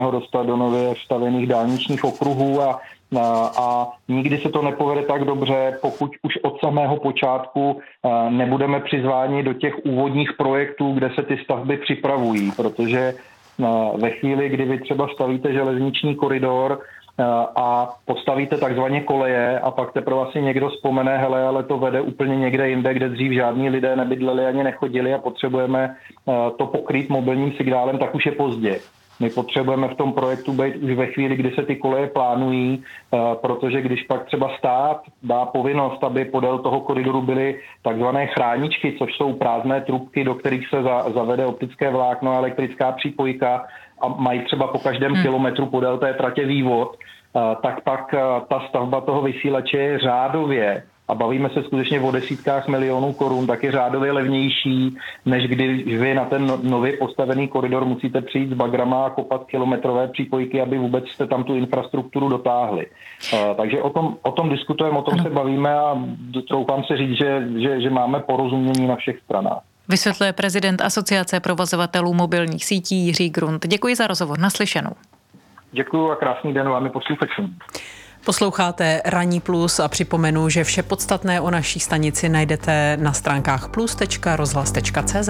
ho dostat do nově vstavených dálničních okruhů a nikdy se to nepovede tak dobře, pokud už od samého počátku nebudeme přizváni do těch úvodních projektů, kde se ty stavby připravují, protože ve chvíli, kdy vy třeba stavíte železniční koridor a postavíte takzvaně koleje a pak teprve asi někdo vzpomene, hele, ale to vede úplně někde jinde, kde dřív žádní lidé nebydleli ani nechodili a potřebujeme to pokrýt mobilním signálem, tak už je pozdě. My potřebujeme v tom projektu být už ve chvíli, kdy se ty koleje plánují, protože když pak třeba stát dá povinnost, aby podél toho koridoru byly takzvané chráničky, což jsou prázdné trubky, do kterých se zavede optické vlákno a elektrická přípojka a mají třeba po každém kilometru podél té tratě vývod, tak pak ta stavba toho vysílače je řádově, a bavíme se skutečně o desítkách milionů korun, tak je řádově levnější, než když vy na ten nově postavený koridor musíte přijít s bagrama a kopat kilometrové přípojky, aby vůbec jste tam tu infrastrukturu dotáhli. Takže o tom diskutujeme, o tom se bavíme a troufám se říct, že máme porozumění na všech stranách. Vysvětluje prezident Asociace provozovatelů mobilních sítí Jiří Grunt. Děkuji za rozhovor, naslyšenou. Děkuji a krásný den vám i posluchačům. Posloucháte Ranní plus a připomenu, že vše podstatné o naší stanici najdete na stránkách plus.rozhlas.cz.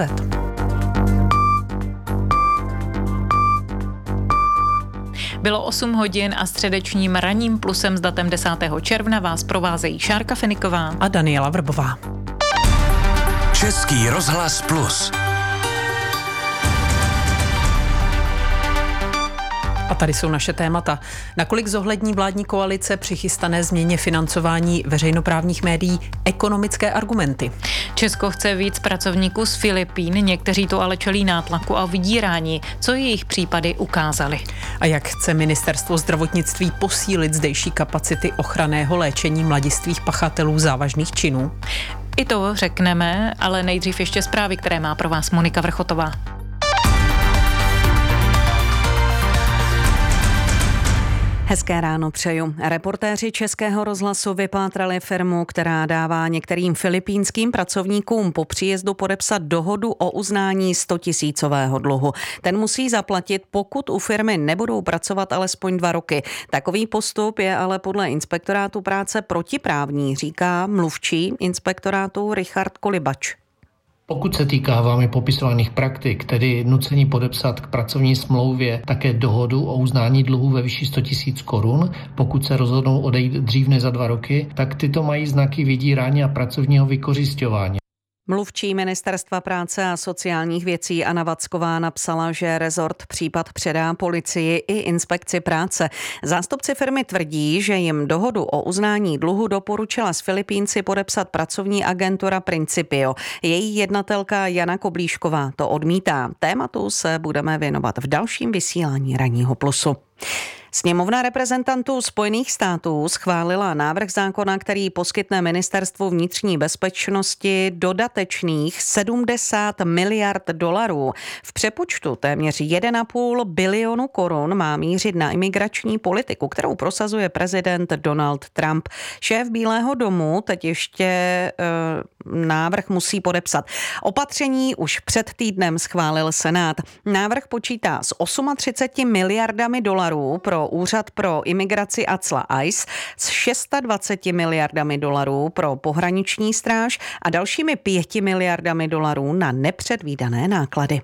Bylo 8 hodin a středečním Ranním plusem s datem 10. června vás provázejí Šárka Feniková a Daniela Vrbová. Český rozhlas plus. A tady jsou naše témata. Nakolik zohlední vládní koalice při chystané změně financování veřejnoprávních médií ekonomické argumenty? Česko chce víc pracovníků z Filipín, někteří to ale čelí nátlaku a vydírání, co jejich případy ukázaly. A jak chce ministerstvo zdravotnictví posílit zdejší kapacity ochranného léčení mladistvých pachatelů závažných činů? I to řekneme, ale nejdřív ještě zprávy, které má pro vás Monika Vrchotová. Hezké ráno přeju. Reportéři Českého rozhlasu vypátrali firmu, která dává některým filipínským pracovníkům po příjezdu podepsat dohodu o uznání 100 000 dluhu. Ten musí zaplatit, pokud u firmy nebudou pracovat alespoň 2 roky. Takový postup je ale podle inspektorátu práce protiprávní, říká mluvčí inspektorátu Richard Kolibač. Pokud se týká vámi popisovaných praktik, tedy nucení podepsat k pracovní smlouvě také dohodu o uznání dluhu ve výši 100 000 korun, pokud se rozhodnou odejít dřív než za 2 roky, tak tyto mají znaky vydírání a pracovního vykořisťování. Mluvčí Ministerstva práce a sociálních věcí Anna Vacková napsala, že rezort případ předá policii i inspekci práce. Zástupci firmy tvrdí, že jim dohodu o uznání dluhu doporučila s Filipínci podepsat pracovní agentura Principio. Její jednatelka Jana Koblíšková to odmítá. Tématu se budeme věnovat v dalším vysílání Ranního plusu. Sněmovna reprezentantů Spojených států schválila návrh zákona, který poskytne ministerstvu vnitřní bezpečnosti dodatečných 70 miliard dolarů. V přepočtu téměř 1,5 bilionu korun má mířit na imigrační politiku, kterou prosazuje prezident Donald Trump. Šéf Bílého domu teď ještě návrh musí podepsat. Opatření už před týdnem schválil Senát. Návrh počítá s 38 miliardami dolarů pro Úřad pro imigraci a cla ICE, s 26 miliardami dolarů pro pohraniční stráž a dalšími 5 miliardami dolarů na nepředvídané náklady.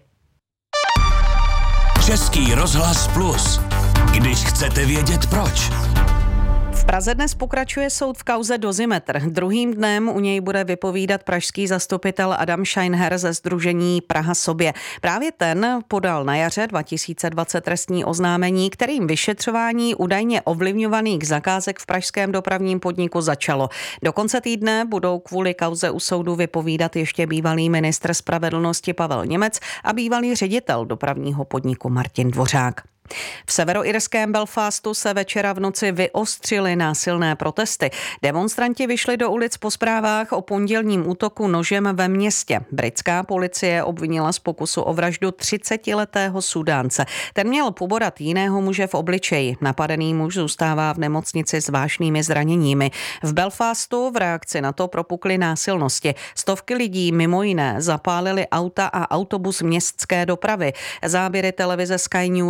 Český rozhlas plus. Když chcete vědět proč. V Praze dnes pokračuje soud v kauze Dozimetr. Druhým dnem u něj bude vypovídat pražský zastupitel Adam Scheinher ze sdružení Praha sobě. Právě ten podal na jaře 2020 trestní oznámení, kterým vyšetřování údajně ovlivňovaných zakázek v pražském dopravním podniku začalo. Do konce týdne budou kvůli kauze u soudu vypovídat ještě bývalý ministr spravedlnosti Pavel Němec a bývalý ředitel dopravního podniku Martin Dvořák. V severoirském Belfastu se večera v noci vyostřily násilné protesty. Demonstranti vyšli do ulic po zprávách o pondělním útoku nožem ve městě. Britská policie obvinila z pokusu o vraždu 30letého Sudánce. Ten měl pobodat jiného muže v obličeji. Napadený muž zůstává v nemocnici s vážnými zraněními. V Belfastu v reakci na to propukly násilnosti. Stovky lidí mimo jiné zapálili auta a autobus městské dopravy. Záběry televize Sky News zaznamenaly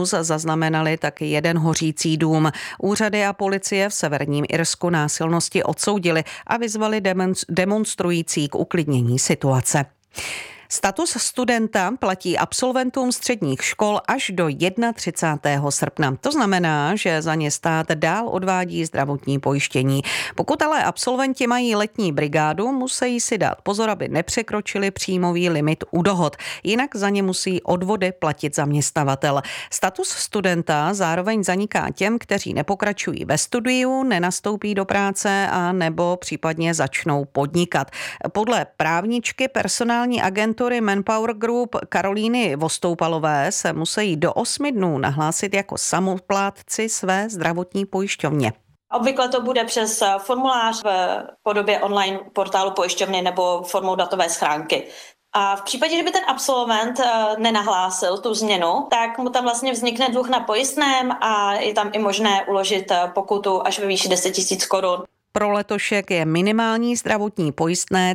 zaznamenali taky jeden hořící dům. Úřady a policie v Severním Irsku násilnosti odsoudili a vyzvali demonstrující k uklidnění situace. Status studenta platí absolventům středních škol až do 31. srpna. To znamená, že za ně stát dál odvádí zdravotní pojištění. Pokud ale absolventi mají letní brigádu, musí si dát pozor, aby nepřekročili příjmový limit u dohod. Jinak za ně musí odvody platit zaměstnavatel. Status studenta zároveň zaniká těm, kteří nepokračují ve studiu, nenastoupí do práce a nebo případně začnou podnikat. Podle právničky personální agentury Manpower Group Karolíny Vostoupalové se musí do 8 dnů nahlásit jako samoplátci své zdravotní pojišťovně. Obvykle to bude přes formulář v podobě online portálu pojišťovny nebo formou datové schránky. A v případě, kdyby ten absolvent nenahlásil tu změnu, tak mu tam vlastně vznikne dluh na pojistném a je tam i možné uložit pokutu až ve výši 10 000 korun. Pro letošek je minimální zdravotní pojistné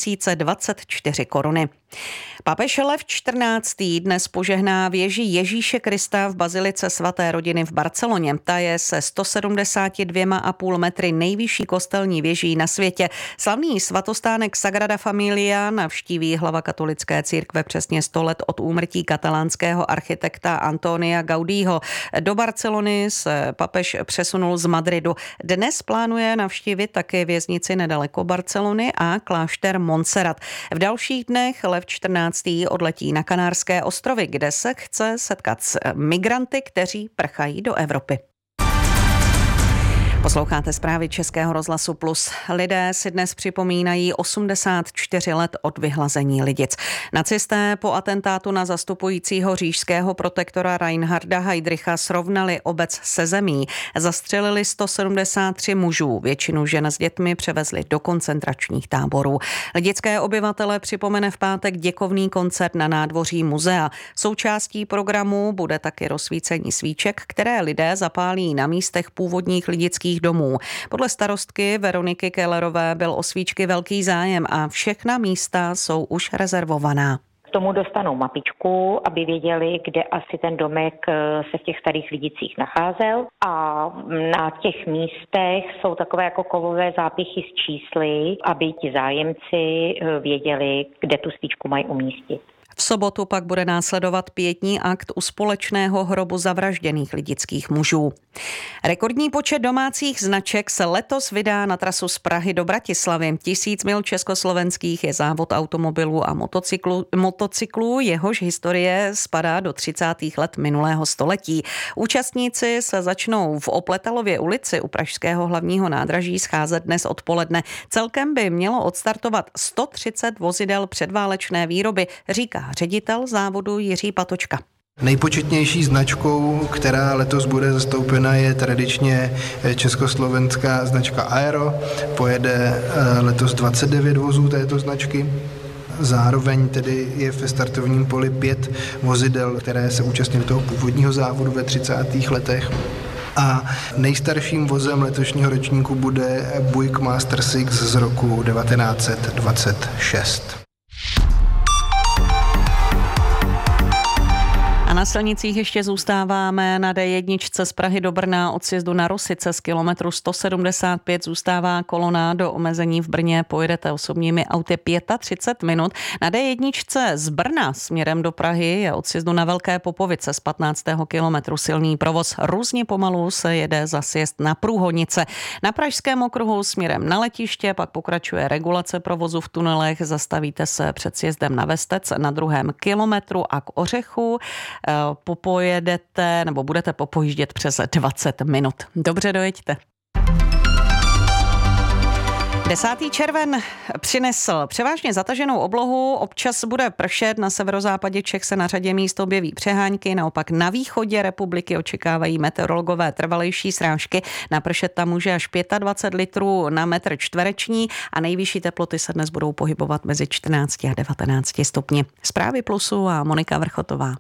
3024 koruny. Papež Lev XIV. Dnes požehná věži Ježíše Krista v bazilice svaté rodiny v Barceloně. Ta je se 172,5 metry nejvyšší kostelní věží na světě. Slavný svatostánek Sagrada Familia navštíví hlava katolické církve přesně 100 let od úmrtí katalánského architekta Antonia Gaudího. Do Barcelony se papež přesunul z Madridu. Dnes plánuje navštívit také věznici nedaleko Barcelony a klášter Montserrat. V dalších dnech Lev XIV. Odletí na Kanárské ostrovy, kde se chce setkat s migranty, kteří prchají do Evropy. Posloucháte zprávy Českého rozhlasu Plus. Lidé si dnes připomínají 84 let od vyhlazení Lidic. Nacisté po atentátu na zastupujícího říšského protektora Reinharda Heydricha srovnali obec se zemí. Zastřelili 173 mužů, většinu žen s dětmi převezli do koncentračních táborů. Lidické obyvatele připomene v pátek děkovný koncert na nádvoří muzea. Součástí programu bude taky rozsvícení svíček, které lidé zapálí na místech původních lidických domů. Podle starostky Veroniky Kellerové byl o svíčky velký zájem a všechna místa jsou už rezervovaná. K tomu dostanou mapičku, aby věděli, kde asi ten domek se v těch starých Lidicích nacházel. A na těch místech jsou takové jako kovové zápichy s čísly, aby ti zájemci věděli, kde tu svíčku mají umístit. V sobotu pak bude následovat pietní akt u společného hrobu zavražděných lidických mužů. Rekordní počet domácích značek se letos vydá na trasu z Prahy do Bratislavy. 1000 mil československých je závod automobilů a motocyklů, jehož historie spadá do 30. let minulého století. Účastníci se začnou v Opletalově ulici u pražského hlavního nádraží scházet dnes odpoledne. Celkem by mělo odstartovat 130 vozidel předválečné výroby, říká ředitel závodu Jiří Patočka. Nejpočetnější značkou, která letos bude zastoupena, je tradičně československá značka Aero. Pojede letos 29 vozů této značky. Zároveň tedy je ve startovním poli 5 vozidel, které se účastnily toho původního závodu ve 30. letech. A nejstarším vozem letošního ročníku bude Buick Master 6 z roku 1926. A na silnicích ještě zůstáváme. Na D1 z Prahy do Brna od sjezdu na Rosice z kilometru 175 zůstává kolona. Do omezení v Brně pojedete osobními auty 35 minut. Na D1 z Brna směrem do Prahy je od sjezdu na Velké Popovice z 15. kilometru silný provoz. Různě pomalu se jede za sjezd na Průhonice. Na Pražském okruhu směrem na letiště pak pokračuje regulace provozu v tunelech. Zastavíte se před sjezdem na Vestec na 2. kilometru a k Ořechu popojedete nebo budete popojíždět přes 20 minut. Dobře, dojeďte. 10. červen přinesl převážně zataženou oblohu, občas bude pršet, na severozápadě Čech se na řadě míst objeví přehánky, naopak na východě republiky očekávají meteorologové trvalejší srážky, napršet tam může až 25 litrů na metr čtvereční a nejvyšší teploty se dnes budou pohybovat mezi 14 a 19 stupni. Zprávy Plusu a Monika Vrchotová.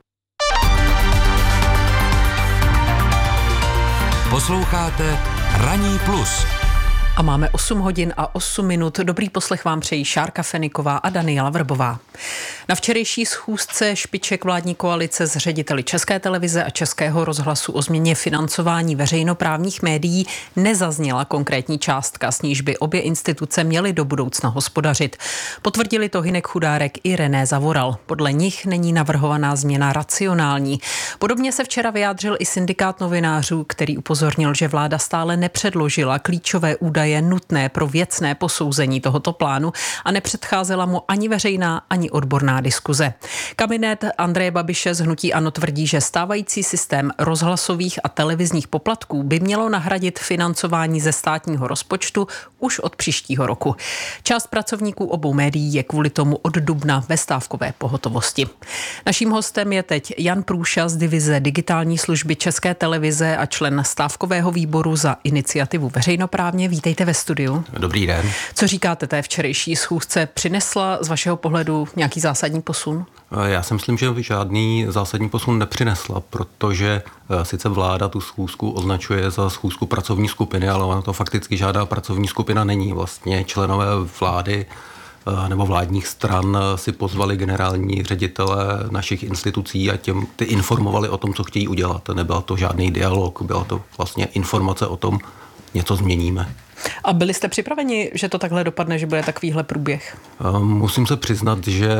Posloucháte Ranní plus A máme 8 hodin a 8 minut. Dobrý poslech vám přejí Šárka Feniková a Daniela Vrbová. Na včerejší schůzce špiček vládní koalice s řediteli České televize a Českého rozhlasu o změně financování veřejnoprávních médií nezazněla konkrétní částka, s níž by obě instituce měly do budoucna hospodařit. Potvrdili to Hynek Chudárek i René Zavoral. Podle nich není navrhovaná změna racionální. Podobně se včera vyjádřil i syndikát novinářů, který upozornil, že vláda stále nepředložila klíčové údaje nutné pro věcné posouzení tohoto plánu a nepředcházela mu ani veřejná, ani odborná diskuze. Kabinet Andreje Babiše z hnutí ANO tvrdí, že stávající systém rozhlasových a televizních poplatků by mělo nahradit financování ze státního rozpočtu už od příštího roku. Část pracovníků obou médií je kvůli tomu od dubna ve stávkové pohotovosti. Naším hostem je teď Jan Průša z divize digitální služby České televize a člen stávkového výboru za iniciativu veřejnoprávně. Vítejte ve studiu. Dobrý den. Co říkáte té včerejší schůzce? Přinesla z vašeho pohledu nějaký zásadní posun? Já si myslím, že žádný zásadní posun nepřinesla, protože sice vláda tu schůzku označuje za schůzku pracovní skupiny, ale ona to fakticky žádná pracovní skupina není. Vlastně členové vlády nebo vládních stran si pozvali generální ředitele našich institucí a ty informovali o tom, co chtějí udělat. Nebyl to žádný dialog, byla to vlastně informace o tom, něco změníme. A byli jste připraveni, že to takhle dopadne, že bude takovýhle průběh? Musím se přiznat, že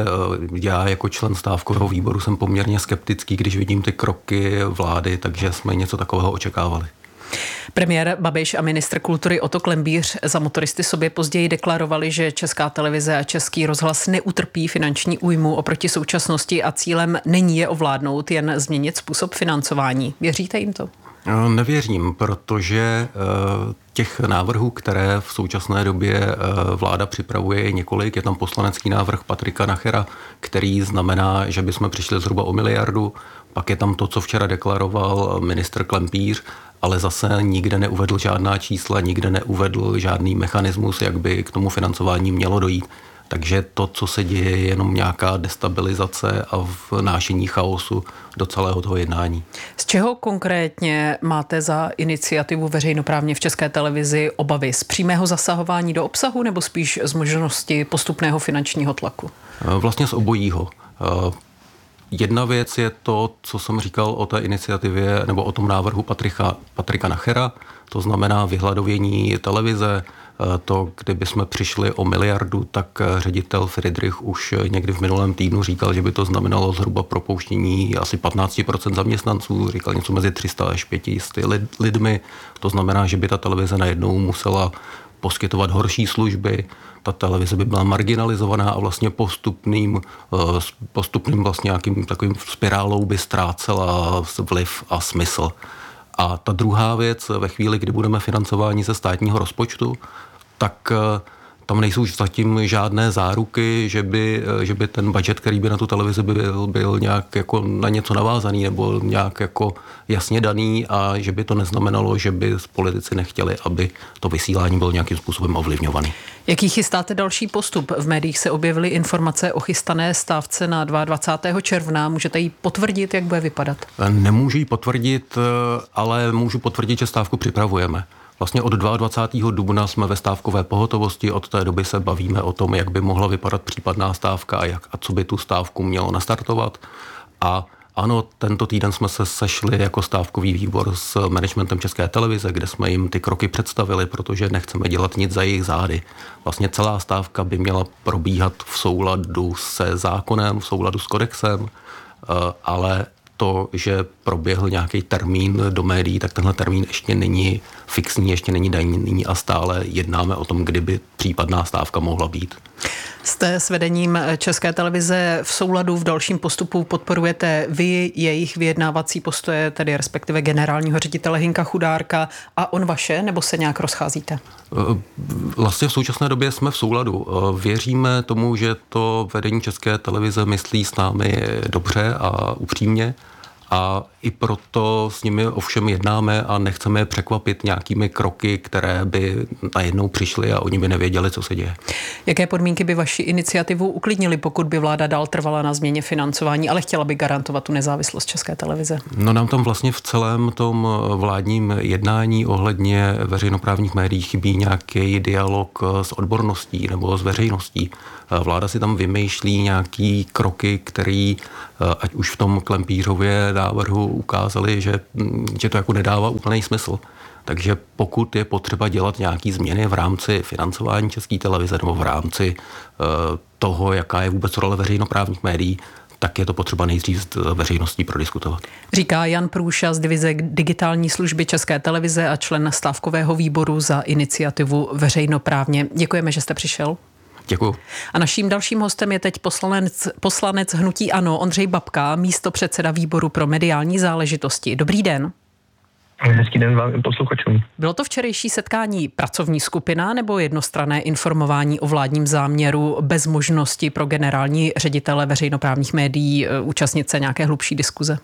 já jako člen stávkového výboru jsem poměrně skeptický, když vidím ty kroky vlády, takže jsme něco takového očekávali. Premiér Babiš a ministr kultury Otto Klembíř za Motoristy sobě později deklarovali, že Česká televize a Český rozhlas neutrpí finanční újmu oproti současnosti a cílem není je ovládnout, jen změnit způsob financování. Věříte jim to? Nevěřím, protože těch návrhů, které v současné době vláda připravuje, je několik. Je tam poslanecký návrh Patrika Nachera, který znamená, že bychom přišli zhruba o 1 miliardu. Pak je tam to, co včera deklaroval ministr Klempíř, ale zase nikde neuvedl žádná čísla, nikde neuvedl žádný mechanismus, jak by k tomu financování mělo dojít. Takže to, co se děje, je jenom nějaká destabilizace a vnášení chaosu do celého toho jednání. Z čeho konkrétně máte za iniciativu veřejnoprávně v České televizi obavy? Z přímého zasahování do obsahu nebo spíš z možnosti postupného finančního tlaku? Vlastně z obojího. Jedna věc je to, co jsem říkal o té iniciativě nebo o tom návrhu Patrika Nachera, to znamená vyhladovění televize. To, kdyby jsme přišli o 1 miliardu, tak ředitel Friedrich už někdy v minulém týdnu říkal, že by to znamenalo zhruba propouštění asi 15% zaměstnanců, říkal něco mezi 300 až 500 lidmi. To znamená, že by ta televize najednou musela poskytovat horší služby, ta televize by byla marginalizovaná a vlastně postupným vlastně nějakým takovým spirálou by ztrácela vliv a smysl. A ta druhá věc, ve chvíli, kdy budeme financováni ze státního rozpočtu, tak tam nejsou zatím žádné záruky, že by ten budget, který by na tu televizi byl nějak jako na něco navázaný nebo nějak jako jasně daný a že by to neznamenalo, že by politici nechtěli, aby to vysílání bylo nějakým způsobem ovlivňovaný. Jaký chystáte další postup? V médiích se objevily informace o chystané stávce na 22. června. Můžete ji potvrdit, jak bude vypadat? Nemůžu ji potvrdit, ale můžu potvrdit, že stávku připravujeme. Vlastně od 22. dubna jsme ve stávkové pohotovosti, od té doby se bavíme o tom, jak by mohla vypadat případná stávka a co by tu stávku mělo nastartovat. A ano, tento týden jsme se sešli jako stávkový výbor s managementem České televize, kde jsme jim ty kroky představili, protože nechceme dělat nic za jejich zády. Vlastně celá stávka by měla probíhat v souladu se zákonem, v souladu s kodexem, ale to, že proběhl nějaký termín do médií, tak tenhle termín ještě není fixní, ještě není daný a stále jednáme o tom, kdyby případná stávka mohla být. Jste s vedením České televize v souladu, v dalším postupu podporujete vy jejich vyjednávací postoje, tedy respektive generálního ředitele Hynka Chudárka a on vaše, nebo se nějak rozcházíte? Vlastně v současné době jsme v souladu. Věříme tomu, že to vedení České televize myslí s námi dobře a upřímně a I proto s nimi ovšem jednáme a nechceme je překvapit nějakými kroky, které by najednou přišly a oni by nevěděli, co se děje. Jaké podmínky by vaši iniciativu uklidnily, pokud by vláda dál trvala na změně financování, ale chtěla by garantovat tu nezávislost České televize? No nám tam vlastně v celém tom vládním jednání ohledně veřejnoprávních médií chybí nějaký dialog s odborností nebo s veřejností. Vláda si tam vymýšlí nějaký kroky, který ať už v tom Klempířově návrhu ukázali, že to jako nedává úplný smysl. Takže pokud je potřeba dělat nějaké změny v rámci financování České televize nebo v rámci toho, jaká je vůbec role veřejnoprávních médií, tak je to potřeba nejdřív s veřejností prodiskutovat. Říká Jan Průša z divize digitální služby České televize a člen stávkového výboru za iniciativu Veřejnoprávně. Děkujeme, že jste přišel. Děkuju. A naším dalším hostem je teď poslanec hnutí ANO Ondřej Babka, místopředseda výboru pro mediální záležitosti. Dobrý den. Hezký den vám posluchačům. Bylo to včerejší setkání pracovní skupina nebo jednostranné informování o vládním záměru bez možnosti pro generální ředitele veřejnoprávních médií účastnit se nějaké hlubší diskuze?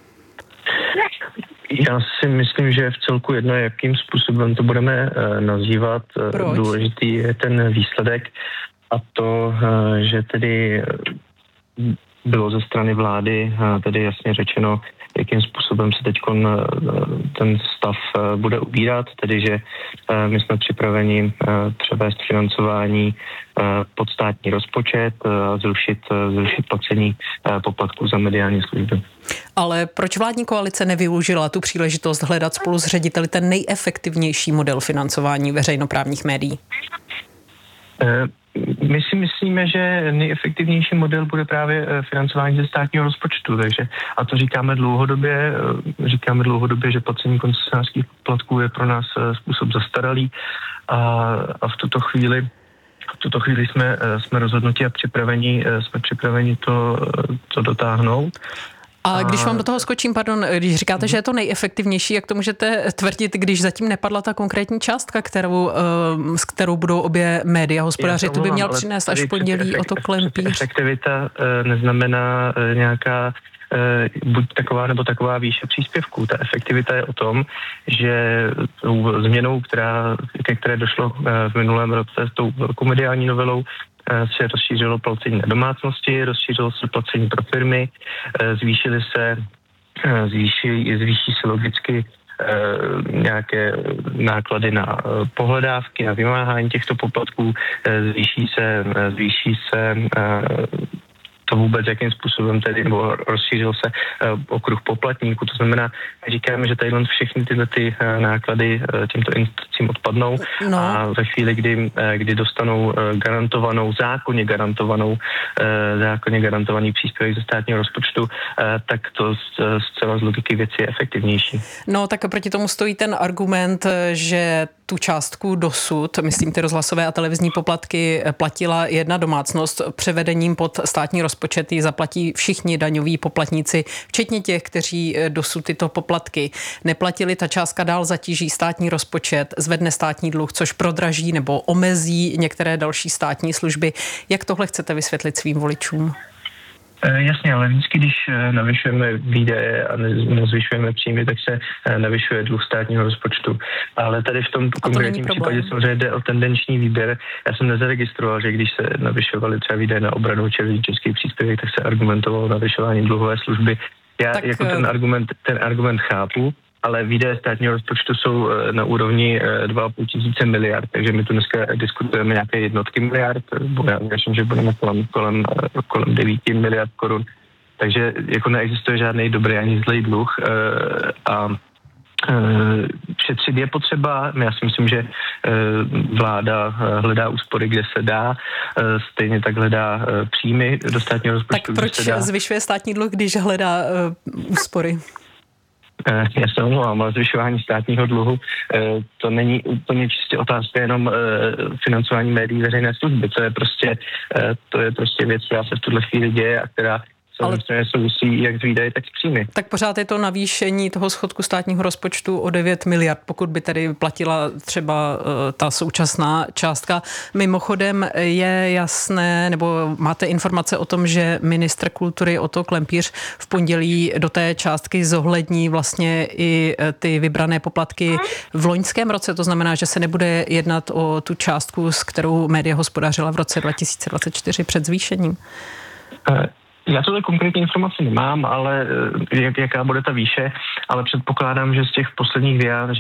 Já si myslím, že je v celku jedno, jakým způsobem to budeme nazývat. Proč? Důležitý je ten výsledek a to, že tedy bylo ze strany vlády tedy jasně řečeno, jakým způsobem se teď ten stav bude ubírat, tedy že my jsme připraveni převést financování pod státní rozpočet a zrušit placení poplatků za mediální služby. Ale proč vládní koalice nevyužila tu příležitost hledat spolu s řediteli ten nejefektivnější model financování veřejnoprávních médií? My si myslíme, že nejefektivnější model bude právě financování ze státního rozpočtu, takže a to říkáme dlouhodobě, že placení koncesionářských poplatků je pro nás způsob zastaralý a v tuto chvíli jsme rozhodnuti a připraveni to dotáhnout. A když vám do toho skočím, když říkáte, že je to nejefektivnější, jak to můžete tvrdit, když zatím nepadla ta konkrétní částka, s kterou budou obě média hospodařit, to by měl přinést až v pondělí o to Klempíř. Efektivita neznamená nějaká buď taková nebo taková výše příspěvků. Ta efektivita je o tom, že změnou, ke které došlo v minulém roce s tou velkou mediální novelou, se rozšířilo placení na domácnosti, rozšířilo se placení pro firmy, zvýší se logicky nějaké náklady na pohledávky, na vymáhání těchto poplatků, zvýší se to vůbec, jakým způsobem tedy, nebo rozšířil se okruh poplatníků. To znamená, říkáme, že tady všechny tyhle ty náklady těmto institucím odpadnou a ve chvíli, kdy dostanou zákonně garantovaný příspěvek ze státního rozpočtu, tak to zcela z logiky věci je efektivnější. No, tak proti tomu stojí ten argument, že tu částku dosud, myslím ty rozhlasové a televizní poplatky, platila jedna domácnost. Převedením pod státní rozpočet ji zaplatí všichni daňoví poplatníci, včetně těch, kteří dosud tyto poplatky neplatili. Ta částka dál zatíží státní rozpočet, zvedne státní dluh, což prodraží nebo omezí některé další státní služby. Jak tohle chcete vysvětlit svým voličům? Jasně, ale vždycky, když navyšujeme výdaje a nezvyšujeme příjmy, tak se navyšuje dluh státního rozpočtu. Ale tady v tom konkrétním případě samozřejmě jde o tendenční výběr. Já jsem nezaregistroval, že když se navyšovaly třeba výdaje na obranu či rodičovský příspěvek, tak se argumentovalo navyšování dluhové služby. Já tak jako ten argument chápu, ale výdaje státního rozpočtu jsou na úrovni 2,5 tisíce miliard, takže my tu dneska diskutujeme nějaké jednotky miliard, já věřím, že budeme kolem 9 miliard korun, takže jako neexistuje žádný dobrý ani zlej dluh a šetřit je potřeba. Já si myslím, že vláda hledá úspory, kde se dá, stejně tak hledá příjmy do státního rozpočtu. Tak proč zvyšuje státní dluh, když hledá úspory? Já se omlouvám, ale zvyšování státního dluhu, to není úplně čistě otázka jenom financování médií veřejné služby. To je prostě věc, která se v tuhle chvíli děje a která samozřejmě souvisí jak s výdaji, tak s příjmy. Tak pořád je to navýšení toho schodku státního rozpočtu o 9 miliard, pokud by tedy platila třeba ta současná částka. Mimochodem je jasné, nebo máte informace o tom, že ministr kultury Otto Klempíř v pondělí do té částky zohlední vlastně i ty vybrané poplatky v loňském roce, to znamená, že se nebude jednat o tu částku, s kterou média hospodařila v roce 2024 před zvýšením. Já tuhle konkrétní informaci nemám, ale jaká bude ta výše, ale předpokládám, že z těch posledních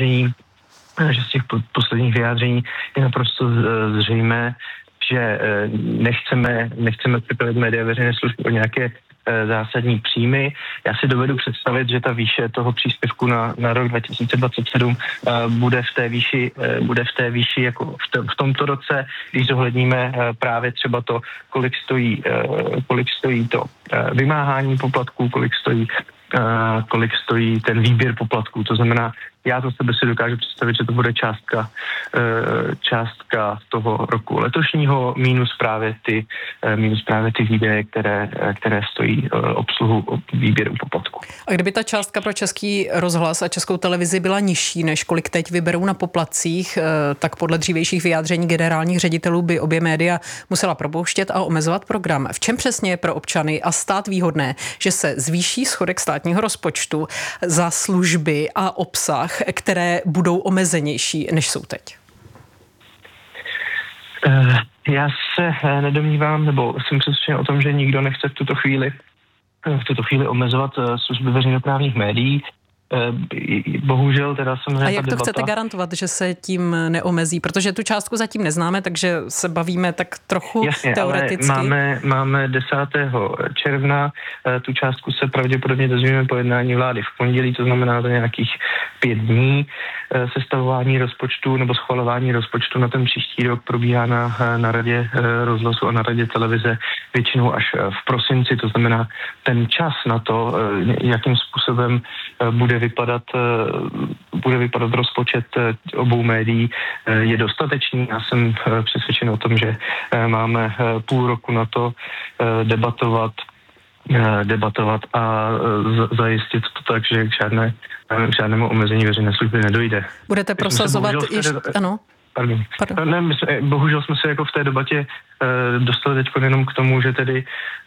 vyjádření je naprosto zřejmé, že nechceme připravit média veřejné služby o nějaké zásadní příjmy. Já si dovedu představit, že ta výše toho příspěvku na rok 2027 bude v té výši jako v tomto roce, když zohledníme právě třeba to, kolik stojí to vymáhání poplatků, kolik stojí ten výběr poplatků. To znamená, já za sebe si dokážu představit, že to bude částka toho roku letošního minus právě ty výdaje, které stojí obsluhu výběru poplatků. A kdyby ta částka pro Český rozhlas a Českou televizi byla nižší, než kolik teď vyberou na poplatcích, tak podle dřívějších vyjádření generálních ředitelů by obě média musela propouštět a omezovat program. V čem přesně je pro občany a stát výhodné, že se zvýší schodek státního rozpočtu za služby a obsah, které budou omezenější, než jsou teď? Já se nedomnívám, nebo jsem přesvědčen o tom, že nikdo nechce v tuto chvíli omezovat služby veřejnoprávních médií. Bohužel teda samozřejmě. A jak to chcete garantovat, že se tím neomezí? Protože tu částku zatím neznáme, takže se bavíme tak trochu teoreticky. Ale máme 10. června, tu částku se pravděpodobně dozvíme po jednání vlády v pondělí, to znamená za nějakých 5 dní. Sestavování rozpočtu nebo schvalování rozpočtu na ten příští rok probíhá na radě rozhlasu a na radě televize většinou až v prosinci, to znamená ten čas na to, jakým způsobem bude vypadat rozpočet obou médií, je dostatečný. Já jsem přesvědčen o tom, že máme půl roku na to debatovat a zajistit to tak, že k žádnému omezení veřejné služby nedojde. Budete prosazovat ještě... Ano. Pardon. Ne, bohužel jsme se jako v té debatě dostali teď jenom k tomu, že tedy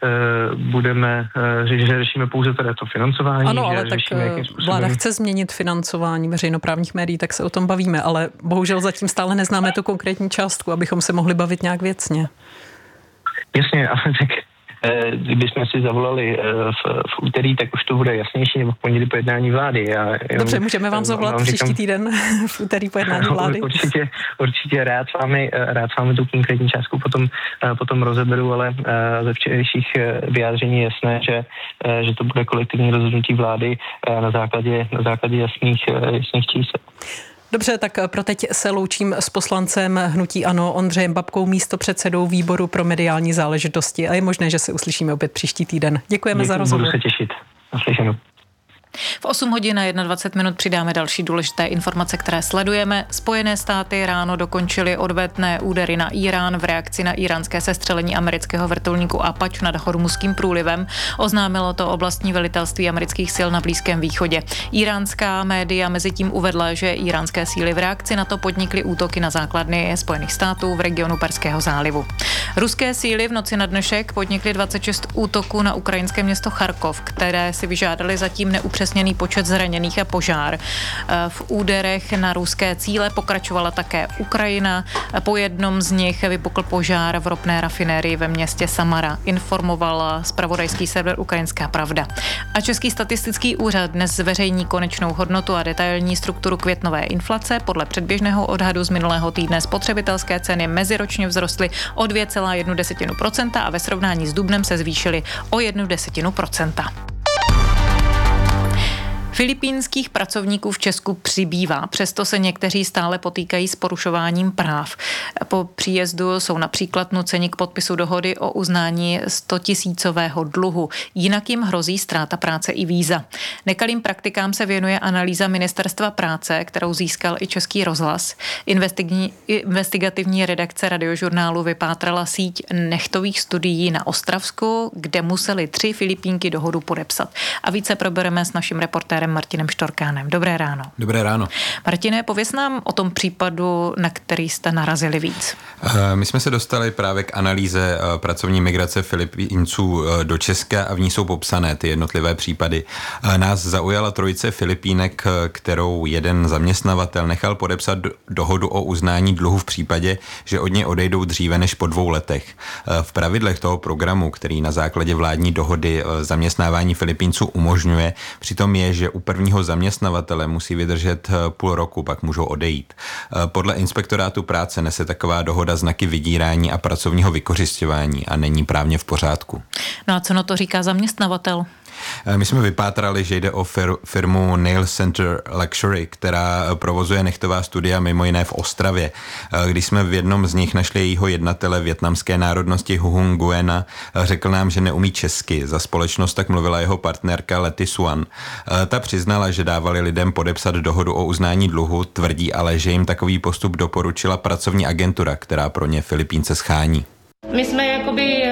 že řešíme pouze tady to financování. Ano, ale tak vláda chce změnit financování veřejnoprávních médií, tak se o tom bavíme, ale bohužel zatím stále neznáme tu konkrétní částku, abychom se mohli bavit nějak věcně. Jasně, ale tak kdybychom si zavolali v úterý, tak už to bude jasnější, nebo v pondělí po jednání vlády. Dobře, můžeme vám zavolat příští týden v úterý po jednání vlády? Určitě rád s vámi tu konkrétní částku potom rozeberu, ale ze včerejších vyjádření je jasné, že to bude kolektivní rozhodnutí vlády na základě jasných čísel. Dobře, tak pro teď se loučím s poslancem hnutí ANO Ondřejem Babkou, místopředsedou výboru pro mediální záležitosti a je možné, že se uslyšíme opět příští týden. Děkujeme za rozhovor. Budu se těšit. Naslyšenou. V 8 hodin a 21 minut přidáme další důležité informace, které sledujeme. Spojené státy ráno dokončily odvetné údery na Irán v reakci na iránské sestřelení amerického vrtulníku Apache nad Hormuzským průlivem. Oznámilo to oblastní velitelství amerických sil na Blízkém východě. Iránská média mezitím uvedla, že iránské síly v reakci na to podnikly útoky na základny Spojených států v regionu Perského zálivu. Ruské síly v noci na dnešek podnikly 26 útoků na ukrajinské město Charkov, které si vyžádaly zatím neupřesněný počet zraněných a požár. V úderech na ruské cíle pokračovala také Ukrajina. Po jednom z nich vypukl požár v ropné rafinérii ve městě Samara, informoval zpravodajský server Ukrajinská pravda. A Český statistický úřad dnes zveřejní konečnou hodnotu a detailní strukturu květnové inflace. Podle předběžného odhadu z minulého týdne spotřebitelské ceny meziročně vzrostly o 2,1% a ve srovnání s dubnem se zvýšily o 0,1%. Filipínských pracovníků v Česku přibývá, přesto se někteří stále potýkají s porušováním práv. Po příjezdu jsou například nuceni k podpisu dohody o uznání 100 000 dluhu. Jinak jim hrozí ztráta práce i víza. Nekalým praktikám se věnuje analýza Ministerstva práce, kterou získal i Český rozhlas. Investigativní redakce Radiožurnálu vypátrala síť nechtových studií na Ostravsku, kde museli 3 Filipínky dohodu podepsat. A více probereme s naším reportérem Martinem Štorkánem. Dobré ráno. Dobré ráno. Martine, pověz nám o tom případu, na který jste narazili víc. My jsme se dostali právě k analýze pracovní migrace Filipínců do Česka a v ní jsou popsané ty jednotlivé případy. Nás zaujala trojice Filipínek, kterou jeden zaměstnavatel nechal podepsat dohodu o uznání dluhu v případě, že od něj odejdou dříve než po 2 letech. V pravidlech toho programu, který na základě vládní dohody zaměstnávání Filipínců umožňuje, přitom je, že u prvního zaměstnavatele musí vydržet půl roku, pak můžou odejít. Podle inspektorátu práce nese taková dohoda znaky vydírání a pracovního vykořisťování a není právně v pořádku. No a co na to říká zaměstnavatel? My jsme vypátrali, že jde o firmu Nail Center Luxury, která provozuje nechtová studia mimo jiné v Ostravě. Když jsme v jednom z nich našli jejího jednatele vietnamské národnosti Huong Nguyen, řekl nám, že neumí česky. Za společnost tak mluvila jeho partnerka Letty Suan. Ta přiznala, že dávali lidem podepsat dohodu o uznání dluhu, tvrdí ale, že jim takový postup doporučila pracovní agentura, která pro ně Filipínce schání. My jsme jakoby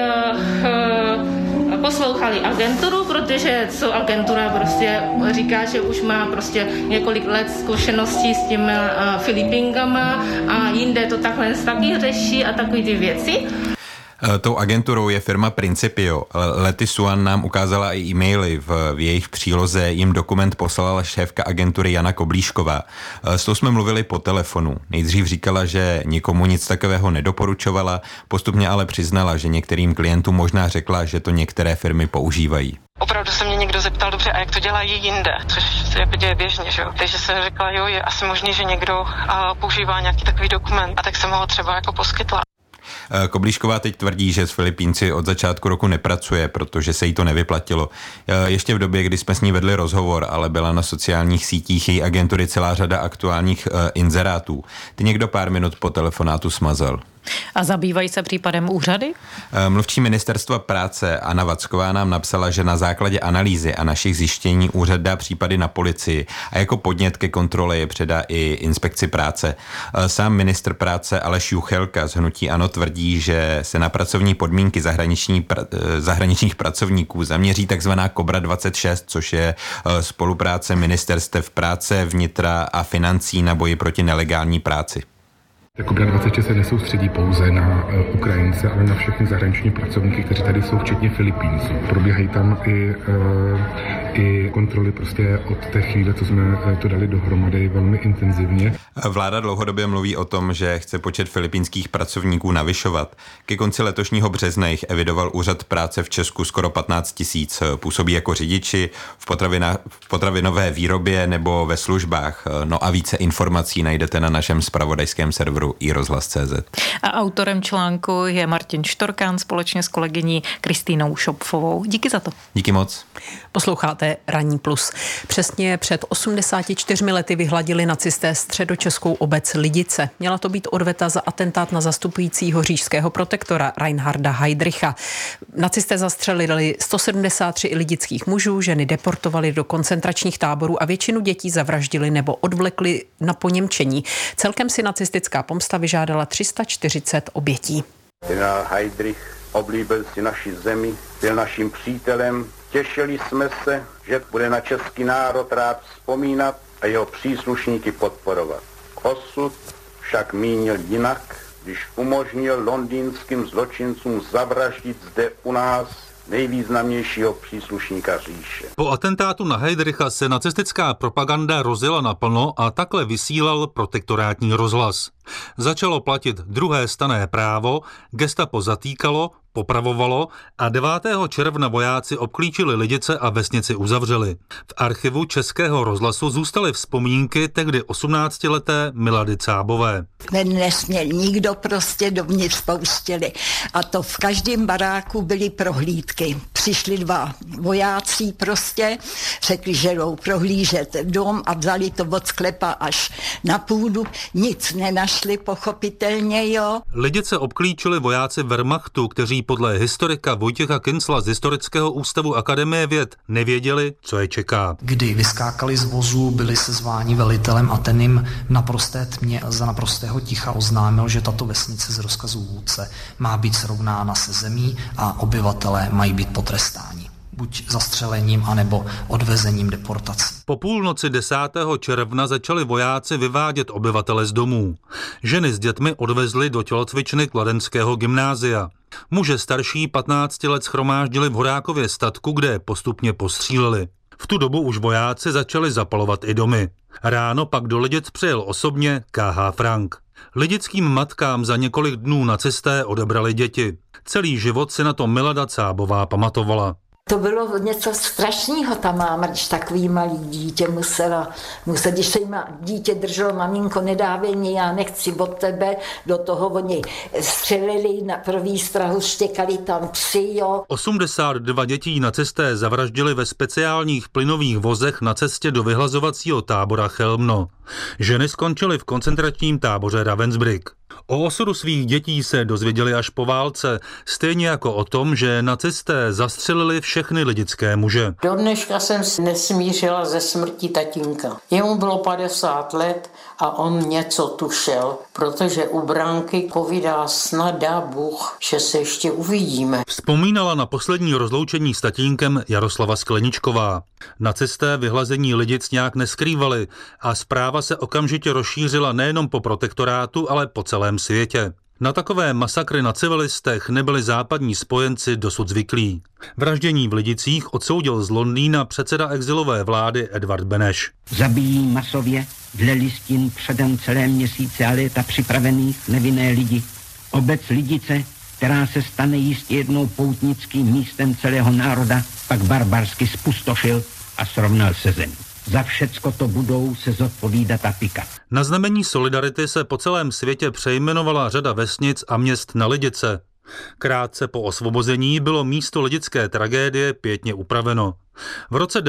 poslouchali agenturu, protože co agentura prostě říká, že už má prostě několik let zkušeností s tím Filipínkama a jinde to takhle taky řeší a takové ty věci. Tou agenturou je firma Principio. Letty Suan nám ukázala i e-maily. V jejich příloze jim dokument poslala šéfka agentury Jana Koblíšková. S tou jsme mluvili po telefonu. Nejdřív říkala, že nikomu nic takového nedoporučovala, postupně ale přiznala, že některým klientům možná řekla, že to některé firmy používají. Opravdu se mě někdo zeptal, dobře, a jak to dělají jinde, což se děje běžně, že jo. Takže jsem řekla, jo, je asi možný, že někdo používá nějaký takový dokument, a tak jsem ho třeba jako poskytla. Koblíšková teď tvrdí, že s Filipínci od začátku roku nepracuje, protože se jí to nevyplatilo. Ještě v době, kdy jsme s ní vedli rozhovor, ale byla na sociálních sítích její agentury celá řada aktuálních inzerátů. Ty někdo pár minut po telefonátu smazal. A zabývají se případem úřady? Mluvčí Ministerstva práce Anna Vacková nám napsala, že na základě analýzy a našich zjištění úřad dá případy na policii a jako podnět ke kontrole je předá i inspekci práce. Sám ministr práce Aleš Juchelka z hnutí ANO tvrdí, že se na pracovní podmínky zahraničních pracovníků zaměří takzvaná Kobra 26, což je spolupráce ministerstev práce, vnitra a financí na boji proti nelegální práci. Kobra 26 se nesoustředí pouze na Ukrajince, ale na všechny zahraniční pracovníky, kteří tady jsou, včetně Filipínců. Probíhají tam i kontroly prostě od té chvíle, co jsme to dali dohromady, velmi intenzivně. Vláda dlouhodobě mluví o tom, že chce počet filipínských pracovníků navyšovat. Ke konci letošního března jich evidoval úřad práce v Česku skoro 15 000. Působí jako řidiči v potravinové výrobě nebo ve službách. No a více informací najdete na našem zpravodajském serveru iRozhlas.cz. A autorem článku je Martin Štorkán společně s kolegyní Kristýnou Šopfovou. Díky za to. Díky moc. Posloucháte Ranní plus. Přesně před 84 lety vyhladili nacisté středočeskou obec Lidice. Měla to být odveta za atentát na zastupujícího říšského protektora Reinharda Heydricha. Nacisté zastřelili 173 lidických mužů, ženy deportovali do koncentračních táborů a většinu dětí zavraždili nebo odvlekli na poněmčení. Celkem si nacistická pomsta vyžádala 340 obětí. Generál Heydrich oblíbil si naši zemi, byl naším přítelem. Těšili jsme se, že bude na český národ rád vzpomínat a jeho příslušníky podporovat. Osud však mínil jinak, když umožnil londýnským zločincům zavraždit zde u nás nejvýznamnějšího příslušníka říše. Po atentátu na Heydricha se nacistická propaganda rozjela naplno a takhle vysílal protektorátní rozhlas. Začalo platit druhé stanné právo, gestapo zatýkalo, popravovalo a 9. června vojáci obklíčili Lidice a vesnici uzavřeli. V archivu Českého rozhlasu zůstaly vzpomínky tehdy 18leté Milady Cábové. Nesměl nikdo prostě dovnitř pouštěli. A to v každém baráku byly prohlídky. přišli 2 vojáci prostě, řekli, že jdou prohlížet dom a vzali to od sklepa až na půdu. Nic nenašli, pochopitelně, jo. Lidice obklíčili vojáci Wehrmachtu, kteří podle historika Vojtěcha Kincla z Historického ústavu Akademie věd nevěděli, co je čeká. Kdy vyskákali z vozu, byli sezváni velitelem a ten jim naprosté tmě za naprostého ticha oznámil, že tato vesnice z rozkazu vůdce má být srovnána se zemí a obyvatelé mají být potrestáni. Buď zastřelením, anebo odvezením deportací. Po půlnoci 10. června začali vojáci vyvádět obyvatele z domů. Ženy s dětmi odvezli do tělocvičny Kladenského gymnázia. Muže starší 15 let shromáždili v Horákově statku, kde postupně postříleli. V tu dobu už vojáci začali zapalovat i domy. Ráno pak do Lidic přijel osobně K.H. Frank. Lidickým matkám za několik dnů nacisté odebrali děti. Celý život si na to Milada Cábová pamatovala. To bylo něco strašného, ta máma, když takový malý dítě musela, když se jim dítě drželo, maminko, nedávej mě, já nechci od tebe, do toho oni střelili na první strahu, štěkali tam psi, jo. 82 dětí nacisté zavraždili ve speciálních plynových vozech na cestě do vyhlazovacího tábora Chelmno. Ženy skončily v koncentračním táboře Ravensbrück. O osudu svých dětí se dozvěděli až po válce, stejně jako o tom, že nacisté zastřelili všechny lidické muže. Do dneška jsem si nesmířila ze smrti tatínka. Jemu bylo 50 let a on něco tušel, protože u bránky povídá, snad dá Bůh, že se ještě uvidíme. Vzpomínala na poslední rozloučení s tatínkem Jaroslava Skleničková. Nacisté vyhlazení Lidic nějak neskrývali a zpráva se okamžitě rozšířila nejenom po protektorátu, ale po celém světě. Na takové masakry na civilistech nebyli západní spojenci dosud zvyklí. Vraždění v Lidicích odsoudil z Londýna předseda exilové vlády Edvard Beneš. Zabijí masově dle listin předem celé měsíce a léta připravených nevinné lidi. Obec Lidice, která se stane jistě jednou poutnickým místem celého národa, pak barbarsky spustošil a srovnal se zemí. Za všecko to budou se zodpovídat a pikat. Na znamení solidarity se po celém světě přejmenovala řada vesnic a měst na Lidice. Krátce po osvobození bylo místo lidické tragédie pěkně upraveno. V roce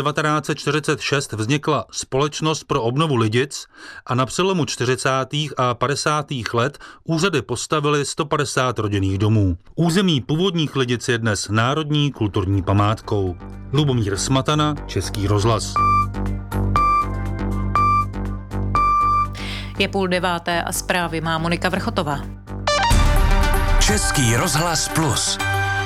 1946 vznikla Společnost pro obnovu Lidic a na přelomu 40. a 50. let úřady postavily 150 rodinných domů. Území původních Lidic je dnes národní kulturní památkou. Lubomír Smatana, Český rozhlas. Je 8:30 a zprávy má Monika Vrchotová. Český rozhlas Plus.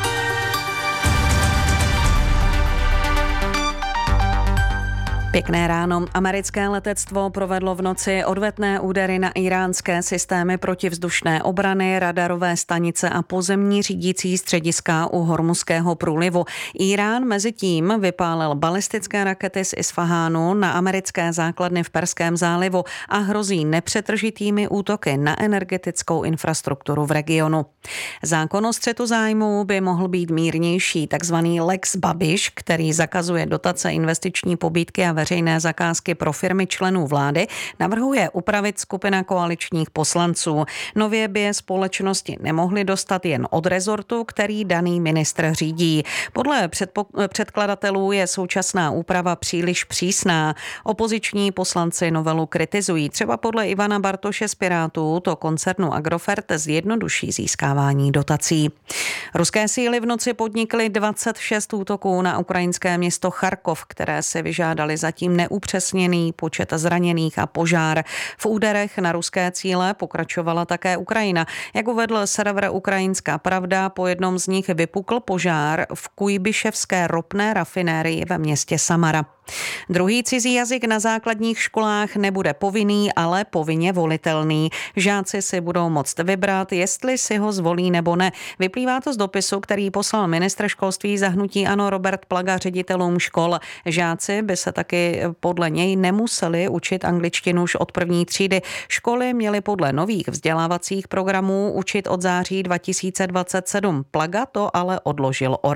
Pěkné ráno. Americké letectvo provedlo v noci odvetné údery na iránské systémy protivzdušné obrany, radarové stanice a pozemní řídící střediska u Hormuzského průlivu. Irán mezi tím vypálil balistické rakety z Isfahánu na americké základny v Perském zálivu a hrozí nepřetržitými útoky na energetickou infrastrukturu v regionu. Zákon o střetu zájmů by mohl být mírnější, takzvaný Lex Babiš, který zakazuje dotace, investiční pobídky a veřejné zakázky pro firmy členů vlády, navrhuje upravit skupina koaličních poslanců. Nově by je společnosti nemohly dostat jen od rezortu, který daný ministr řídí. Podle předkladatelů je současná úprava příliš přísná. Opoziční poslanci novelu kritizují. Třeba podle Ivana Bartoše z Pirátů to koncernu Agrofert zjednoduší získávání dotací. Ruské síly v noci podnikly 26 útoků na ukrajinské město Charkov, které se vyžádali zatím neupřesněný počet zraněných a požár. V úderech na ruské cíle pokračovala také Ukrajina. Jak uvedl server Ukrajinská pravda, po jednom z nich vypukl požár v Kujbiševské ropné rafinérii ve městě Samara. Druhý cizí jazyk na základních školách nebude povinný, ale povinně volitelný. Žáci si budou moct vybrat, jestli si ho zvolí nebo ne. Vyplývá to z dopisu, který poslal ministr školství za hnutí ANO Robert Plaga ředitelům škol. Žáci by se taky podle něj nemuseli učit angličtinu už od první třídy. Školy měly podle nových vzdělávacích programů učit od září 2027. Plaga to ale odložil o rok.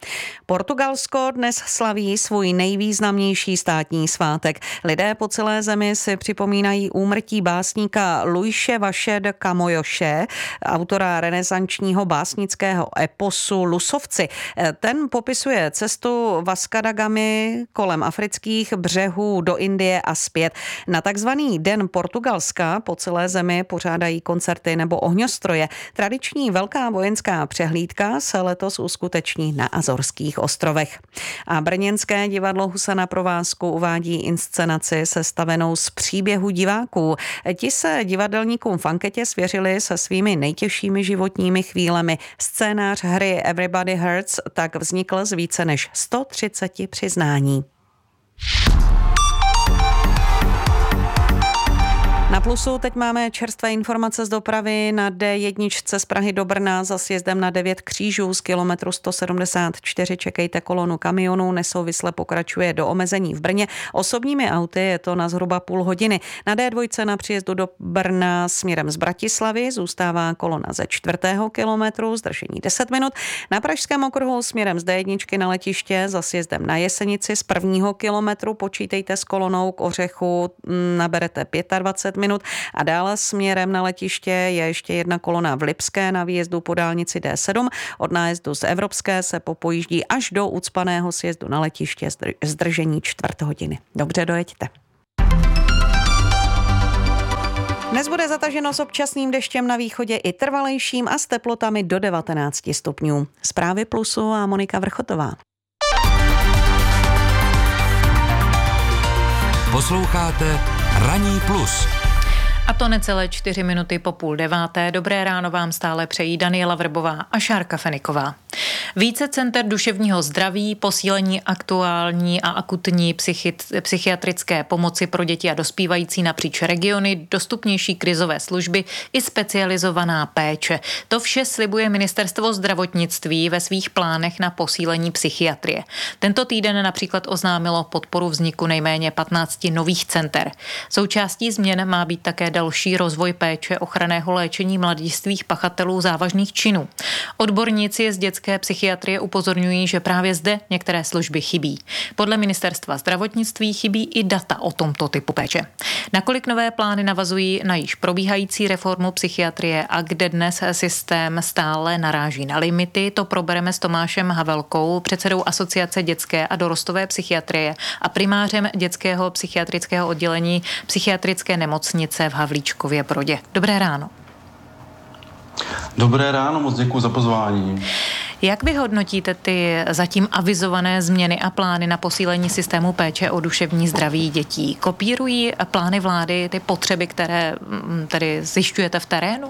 Portugalsko dnes slaví svůj nejvýznamnější státní svátek. Lidé po celé zemi si připomínají úmrtí básníka Luise Vaz de Camõese, autora renesančního básnického eposu Lusovci. Ten popisuje cestu Vasca da Gamy kolem afrických břehů do Indie a zpět. Na takzvaný Den Portugalska po celé zemi pořádají koncerty nebo ohňostroje. Tradiční velká vojenská přehlídka se letos uskuteční na Azorských ostrovech. A brněnské divadlo Husa na provázku uvádí inscenaci sestavenou z příběhu diváků. Ti se divadelníkům v anketě svěřili se svými nejtěžšími životními chvílemi. Scénář hry Everybody Hurts tak vznikl z více než 130 přiznání. Na Plusu teď máme čerstvé informace z dopravy. Na D1 z Prahy do Brna za sjezdem na 9 křížů z kilometru 174 čekejte kolonu kamionů. Nesouvisle pokračuje do omezení v Brně. Osobními auty je to na zhruba půl hodiny. Na D2 na příjezdu do Brna směrem z Bratislavy zůstává kolona ze 4. kilometru, zdržení 10 minut. Na Pražském okruhu směrem z D1 na letiště za sjezdem na Jesenici z 1. kilometru počítejte s kolonou k Ořechu, naberete 25 minut a dále směrem na letiště je ještě jedna kolona v Lipské na výjezdu po dálnici D7. Od nájezdu z Evropské se popojíždí až do ucpaného sjezdu na letiště zdržení 4 hodiny. Dobře, dojeďte. Dnes bude zataženo s občasným deštěm na východě i trvalejším a s teplotami do 19 stupňů. Zprávy Plusu a Monika Vrchotová. Posloucháte Ranní plus. A to necelé 4 minuty po 8:30. Dobré ráno vám stále přejí Daniela Vrbová a Šárka Feniková. Více center duševního zdraví, posílení aktuální a akutní psychiatrické pomoci pro děti a dospívající napříč regiony, dostupnější krizové služby i specializovaná péče. To vše slibuje Ministerstvo zdravotnictví ve svých plánech na posílení psychiatrie. Tento týden například oznámilo podporu vzniku nejméně 15 nových center. Součástí změn má být také další rozvoj péče ochranného léčení mladistvých pachatelů závažných činů. Odborníci z dětské psychiatrie upozorňují, že právě zde některé služby chybí. Podle Ministerstva zdravotnictví chybí i data o tomto typu péče. Nakolik nové plány navazují na již probíhající reformu psychiatrie a kde dnes systém stále naráží na limity, to probereme s Tomášem Havelkou, předsedou Asociace dětské a dorostové psychiatrie a primářem dětského psychiatrického oddělení psychiatrické nemocnice v Havlíčkově Brodě. Dobré ráno. Dobré ráno, moc děkuji za pozvání. Jak vy hodnotíte ty zatím avizované změny a plány na posílení systému péče o duševní zdraví dětí? Kopírují plány vlády ty potřeby, které tedy zjišťujete v terénu?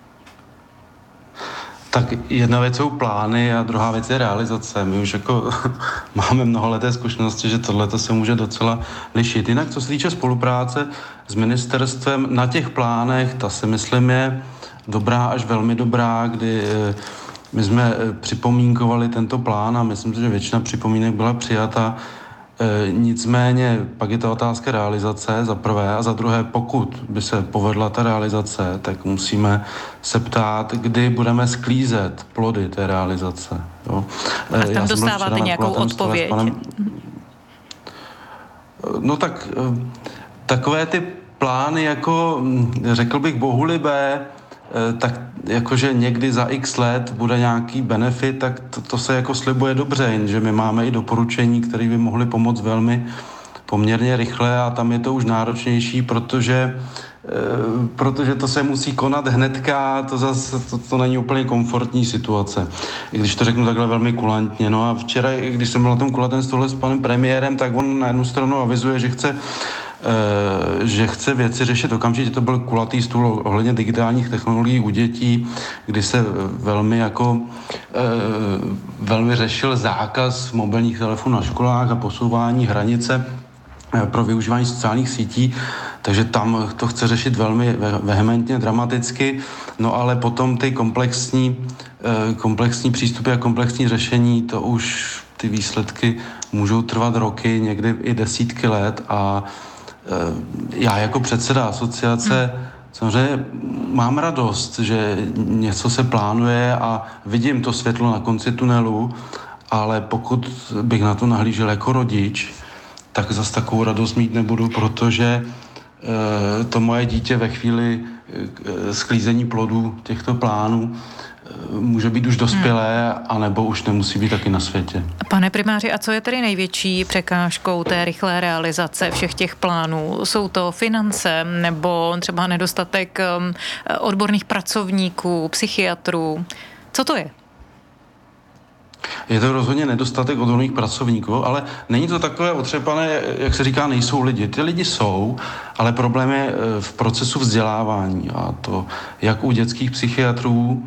Tak jedna věc jsou plány a druhá věc je realizace. My už jako máme mnohaleté zkušenosti, že tohleto se může docela lišit. Jinak, co se týče spolupráce s ministerstvem na těch plánech, ta si myslím je dobrá až velmi dobrá, kdy my jsme připomínkovali tento plán a myslím si, že většina připomínek byla přijata. Nicméně pak je to otázka realizace za prvé a za druhé, pokud by se povedla ta realizace, tak musíme se ptát, kdy budeme sklízet plody té realizace. Jo. A tam dostáváte nějakou odpověď? No tak takové ty plány, jako řekl bych bohulibé, tak jakože někdy za x let bude nějaký benefit, tak to se jako slibuje dobře, jenže my máme i doporučení, které by mohly pomoct velmi poměrně rychle a tam je to už náročnější, protože to se musí konat hnedka, to zase to není úplně komfortní situace, i když to řeknu takhle velmi kulantně. No a včera, když jsem byl na tom kulatém stole s panem premiérem, tak on na jednu stranu avizuje, že chce věci řešit okamžitě. To byl kulatý stůl ohledně digitálních technologií u dětí, kdy se velmi řešil zákaz mobilních telefonů na školách a posouvání hranice pro využívání sociálních sítí, takže tam to chce řešit velmi vehementně, dramaticky, no ale potom ty komplexní přístupy a komplexní řešení, to už ty výsledky můžou trvat roky, někdy i desítky let a já jako předseda asociace samozřejmě mám radost, že něco se plánuje a vidím to světlo na konci tunelu, ale pokud bych na to nahlížel jako rodič, tak zas takovou radost mít nebudu, protože to moje dítě ve chvíli sklízení plodů těchto plánů může být už dospělé, anebo už nemusí být taky na světě. Pane primáři, a co je tedy největší překážkou té rychlé realizace všech těch plánů? Jsou to finance nebo třeba nedostatek odborných pracovníků, psychiatrů? Co to je? Je to rozhodně nedostatek odborných pracovníků, ale není to takové otřepané, jak se říká, nejsou lidi. Ty lidi jsou, ale problém je v procesu vzdělávání, a to jak u dětských psychiatrů,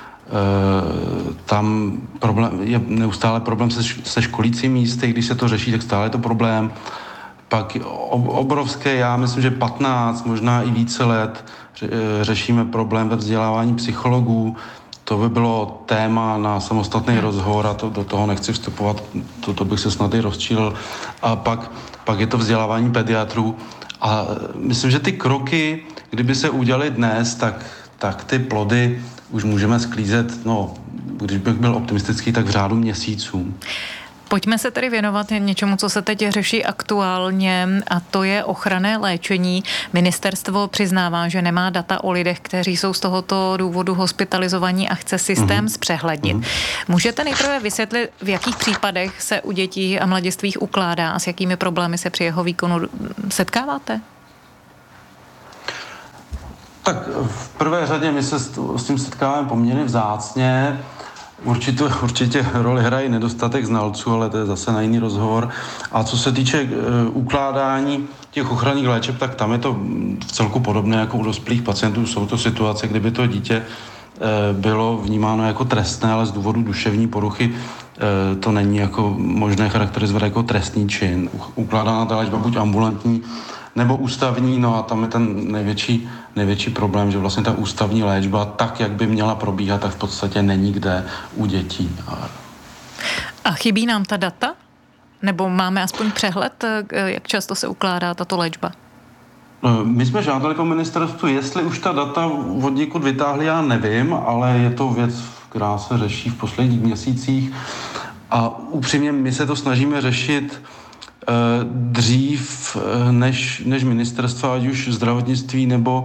tam je neustále problém se školícím místy, když se to řeší, tak stále je to problém. Pak obrovské, já myslím, že 15, možná i více let řešíme problém ve vzdělávání psychologů. To by bylo téma na samostatný rozhovor a do toho nechci vstupovat, to bych se snad i rozčílil. A pak je to vzdělávání pediatrů. A myslím, že ty kroky, kdyby se udělaly dnes, tak ty plody už můžeme sklízet, když bych byl optimistický, tak v řádu měsíců. Pojďme se tedy věnovat něčemu, co se teď řeší aktuálně, a to je ochranné léčení. Ministerstvo přiznává, že nemá data o lidech, kteří jsou z tohoto důvodu hospitalizovaní a chce systém zpřehlednit. Můžete nejprve vysvětlit, v jakých případech se u dětí a mladistvých ukládá a s jakými problémy se při jeho výkonu setkáváte? Tak v prvé řadě my se s tím setkáváme poměrně vzácně. Určitě roli hrají nedostatek znalců, ale to je zase na jiný rozhovor. A co se týče ukládání těch ochranných léčeb, tak tam je to v celku podobné jako u dospělých pacientů. Jsou to situace, kdyby to dítě bylo vnímáno jako trestné, ale z důvodu duševní poruchy to není jako možné charakterizovat jako trestný čin. Ukládána ta léčba buď ambulantní nebo ústavní, a tam je ten největší problém, že vlastně ta ústavní léčba, tak, jak by měla probíhat, tak v podstatě není kde u dětí. A chybí nám ta data? Nebo máme aspoň přehled, jak často se ukládá tato léčba? My jsme žádali po ministerstvu, jestli už ta data od někud vytáhli, já nevím, ale je to věc, která se řeší v posledních měsících. A upřímně my se to snažíme řešit dřív než ministerstva, ať už zdravotnictví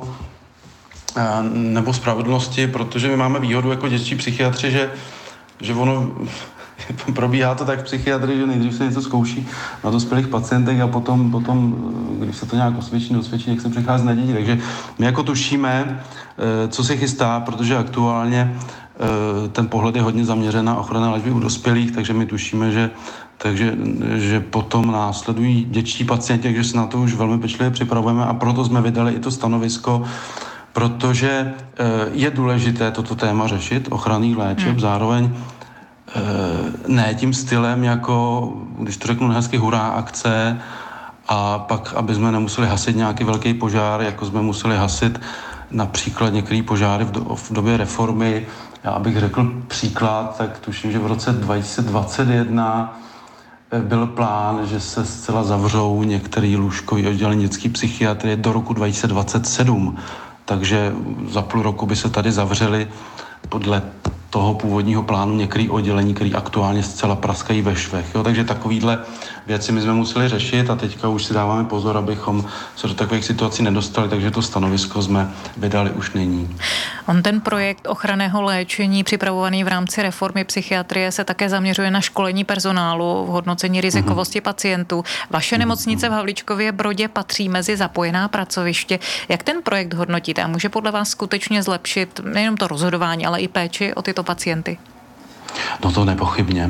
nebo spravedlnosti, protože my máme výhodu jako dětští psychiatři, že ono probíhá to tak v psychiatrii, že nejdřív se něco zkouší na dospělých pacientech a potom když se to nějak osvědčí, jak se přechází na děti. Takže my jako tušíme, co se chystá, protože aktuálně ten pohled je hodně zaměřen na ochranné léčby u dospělých, takže my tušíme, že potom následují dětští pacienti, takže se na to už velmi pečlivě připravujeme a proto jsme vydali i to stanovisko, protože je důležité toto téma řešit, ochranných léčeb, zároveň ne tím stylem, jako, když to řeknu hezky, hurá akce a pak, aby jsme nemuseli hasit nějaký velký požár, jako jsme museli hasit například některé požáry v době reformy. Já abych řekl příklad, tak tuším, že v roce 2021 byl plán, že se zcela zavřou některé lůžkové oddělení dětské psychiatrie do roku 2027. Takže za půl roku by se tady zavřely podle toho původního plánu některé oddělení, které aktuálně zcela praskají ve švech. Takže takovýhle věci my jsme museli řešit a teďka už si dáváme pozor, abychom se do takových situací nedostali, takže to stanovisko jsme vydali už nyní. On ten projekt ochranného léčení připravovaný v rámci reformy psychiatrie se také zaměřuje na školení personálu, v hodnocení rizikovosti pacientů. Vaše nemocnice v Havlíčkově Brodě patří mezi zapojená pracoviště. Jak ten projekt hodnotíte a může podle vás skutečně zlepšit nejenom to rozhodování, ale i péči o tyto pacienty? No to nepochybně.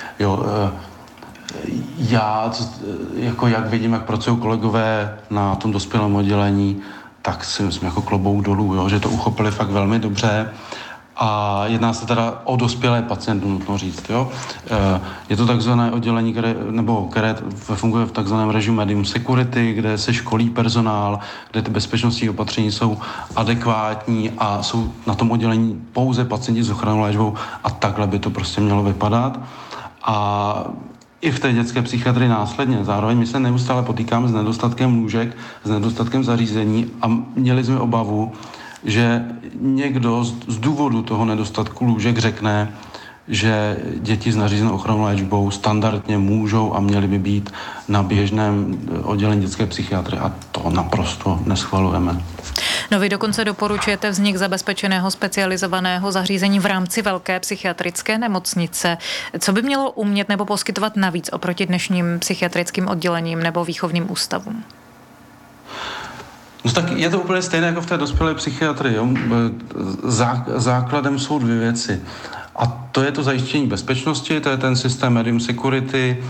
Já, jak vidím, jak pracují kolegové na tom dospělém oddělení, tak si myslím jako klobouk dolů, že to uchopili fakt velmi dobře. A jedná se teda o dospělé pacienty, nutno říct. Je to takzvané oddělení, které funguje v takzvaném režimu medium security, kde se školí personál, kde ty bezpečnostní opatření jsou adekvátní a jsou na tom oddělení pouze pacienti s ochrannou léčbou a takhle by to prostě mělo vypadat. A i v té dětské psychiatrii následně. Zároveň my se neustále potýkáme s nedostatkem lůžek, s nedostatkem zařízení a měli jsme obavu, že někdo z důvodu toho nedostatku lůžek řekne, že děti s nařízenou ochrannou léčbou standardně můžou a měly by být na běžném oddělení dětské psychiatrie a to naprosto neschvalujeme. No vy dokonce doporučujete vznik zabezpečeného specializovaného zařízení v rámci velké psychiatrické nemocnice. Co by mělo umět nebo poskytovat navíc oproti dnešním psychiatrickým oddělením nebo výchovným ústavům? No tak je to úplně stejné jako v té dospělé psychiatrii. Jo? Základem jsou dvě věci. A to je to zajištění bezpečnosti, to je ten systém medium security,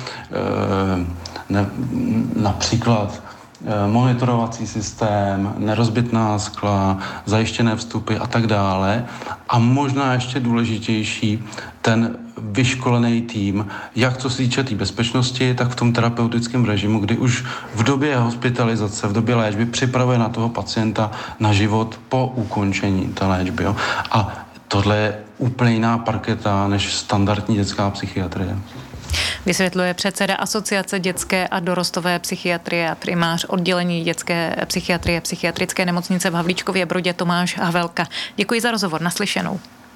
například monitorovací systém, nerozbitná skla, zajištěné vstupy a tak dále. A možná ještě důležitější, ten vyškolený tým, jak co se týče té bezpečnosti, tak v tom terapeutickém režimu, kdy už v době hospitalizace, v době léčby připravuje na toho pacienta na život po ukončení té léčby. Jo. A tohle je úplně jiná parketa než standardní dětská psychiatrie. Vysvětluje předseda Asociace dětské a dorostové psychiatrie a primář oddělení dětské psychiatrie psychiatrické nemocnice v Havlíčkově Brodě Tomáš Havelka. Děkuji za rozhovor, naslyšenou.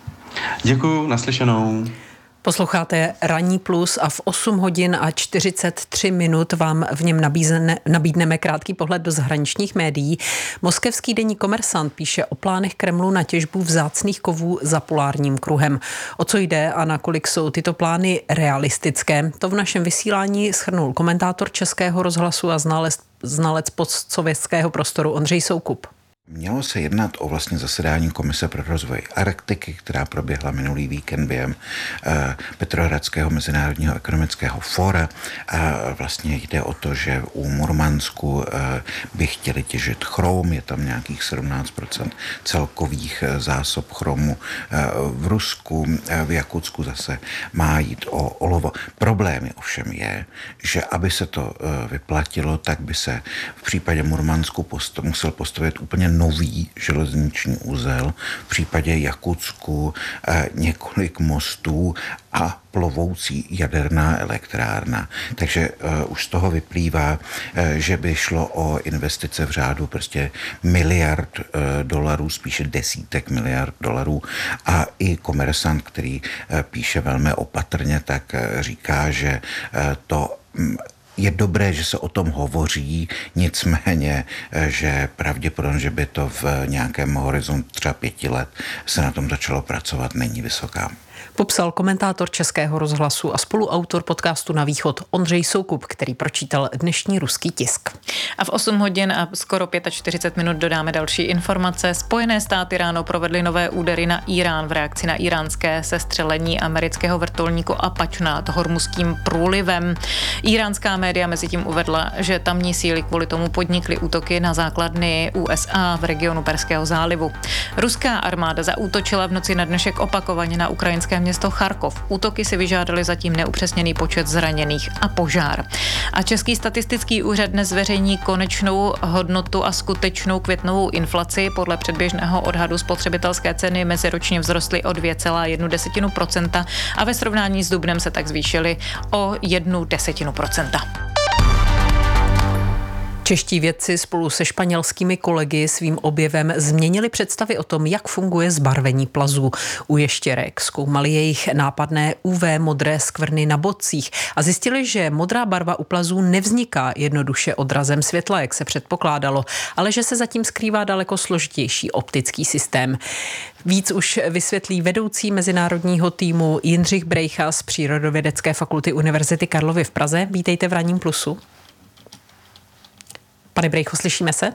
Děkuji, naslyšenou. Posloucháte Ranní plus a v 8 hodin a 43 minut vám v něm nabídneme krátký pohled do zahraničních médií. Moskevský deník Komersant píše o plánech Kremlu na těžbu vzácných kovů za polárním kruhem. O co jde a nakolik jsou tyto plány realistické? To v našem vysílání shrnul komentátor Českého rozhlasu a znalec postsovětského prostoru Ondřej Soukup. Mělo se jednat o vlastně zasedání Komise pro rozvoj Arktiky, která proběhla minulý víkend během Petrohradského mezinárodního ekonomického fóra. A vlastně jde o to, že u Murmansku by chtěli těžit chrom, je tam nějakých 17% celkových zásob chromu. V Rusku, v Jakutsku zase má jít o olovo. Problém ovšem je, že aby se to vyplatilo, tak by se v případě Murmansku musel postavit úplně nový železniční uzel, v případě Jakutsku několik mostů a plovoucí jaderná elektrárna. Takže už z toho vyplývá, že by šlo o investice v řádu prostě miliard dolarů, spíše desítek miliard dolarů. A i Komersant, který píše velmi opatrně, tak říká, že to je dobré, že se o tom hovoří, nicméně, že pravděpodobně, že by to v nějakém horizontu třeba 5 let se na tom začalo pracovat, není vysoká. Popsal komentátor Českého rozhlasu a spoluautor podcastu Na východ Ondřej Soukup, který pročítal dnešní ruský tisk. A v 8 hodin a skoro 45 minut dodáme další informace. Spojené státy ráno provedly nové údery na Irán v reakci na iránské sestřelení amerického vrtulníku Apache nad Hormuzským průlivem. Iránská média mezitím uvedla, že tamní síly kvůli tomu podnikly útoky na základny USA v regionu Perského zálivu. Ruská armáda zaútočila v noci na dnešek opakovaně na ukrajinské město Charkov. Útoky si vyžádali zatím neupřesněný počet zraněných a požár. A Český statistický úřad dnes zveřejní konečnou hodnotu a skutečnou květnovou inflaci. Podle předběžného odhadu spotřebitelské ceny meziročně vzrostly o 2,1% a ve srovnání s dubnem se tak zvýšily o 0,1%. Čeští vědci spolu se španělskými kolegy svým objevem změnili představy o tom, jak funguje zbarvení plazů u ještěrek. Zkoumali jejich nápadné UV modré skvrny na bodcích a zjistili, že modrá barva u plazů nevzniká jednoduše odrazem světla, jak se předpokládalo, ale že se zatím skrývá daleko složitější optický systém. Víc už vysvětlí vedoucí mezinárodního týmu Jindřich Brejcha z Přírodovědecké fakulty Univerzity Karlovy v Praze. Vítejte v Ranním plusu. Pane Brejcho, slyšíme se?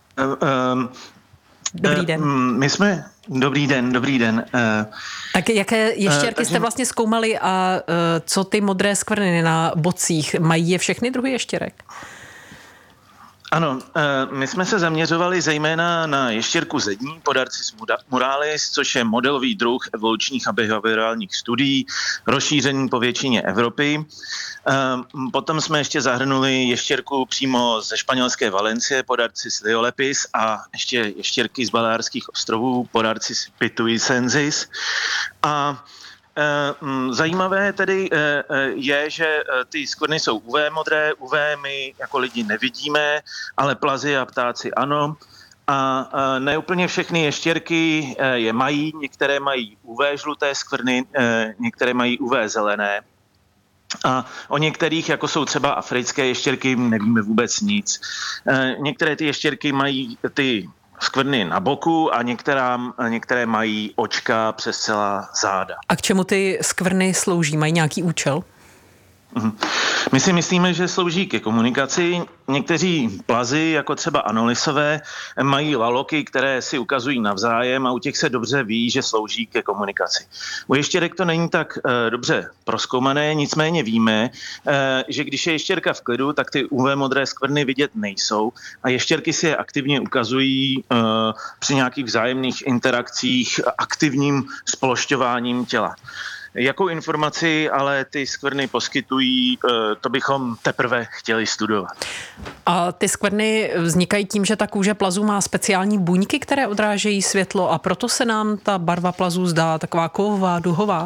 Dobrý den. Dobrý den. Tak jaké ještěrky jste vlastně zkoumali a co ty modré skvrny na bodcích? Mají je všechny druhy ještěrek? Ano, my jsme se zaměřovali zejména na ještěrku zední, Podarcis muralis, což je modelový druh evolučních a behaviorálních studií, rozšířený po většině Evropy. Potom jsme ještě zahrnuli ještěrku přímo ze španělské Valencie, Podarcis liolepis, a ještě ještěrky z Baleárských ostrovů, Podarcis pituicensis. A zajímavé tedy je, že ty skvrny jsou UV modré, UV my jako lidi nevidíme, ale plazy a ptáci ano. A ne úplně všechny ještěrky je mají, některé mají UV žluté skvrny, některé mají UV zelené. A o některých, jako jsou třeba africké ještěrky, nevíme vůbec nic. Některé ty ještěrky mají ty skvrny na boku a některé mají očka přes celá záda. A k čemu ty skvrny slouží? Mají nějaký účel? My si myslíme, že slouží ke komunikaci. Někteří plazy, jako třeba anolisové, mají laloky, které si ukazují navzájem a u těch se dobře ví, že slouží ke komunikaci. U ještěrek to není tak dobře prozkoumané, nicméně víme, že když je ještěrka v klidu, tak ty UV modré skvrny vidět nejsou a ještěrky si je aktivně ukazují při nějakých vzájemných interakcích aktivním splošťováním těla. Jakou informaci ale ty skvrny poskytují, to bychom teprve chtěli studovat. A ty skvrny vznikají tím, že ta kůže plazů má speciální buňky, které odrážejí světlo a proto se nám ta barva plazů zdá taková kovová, duhová?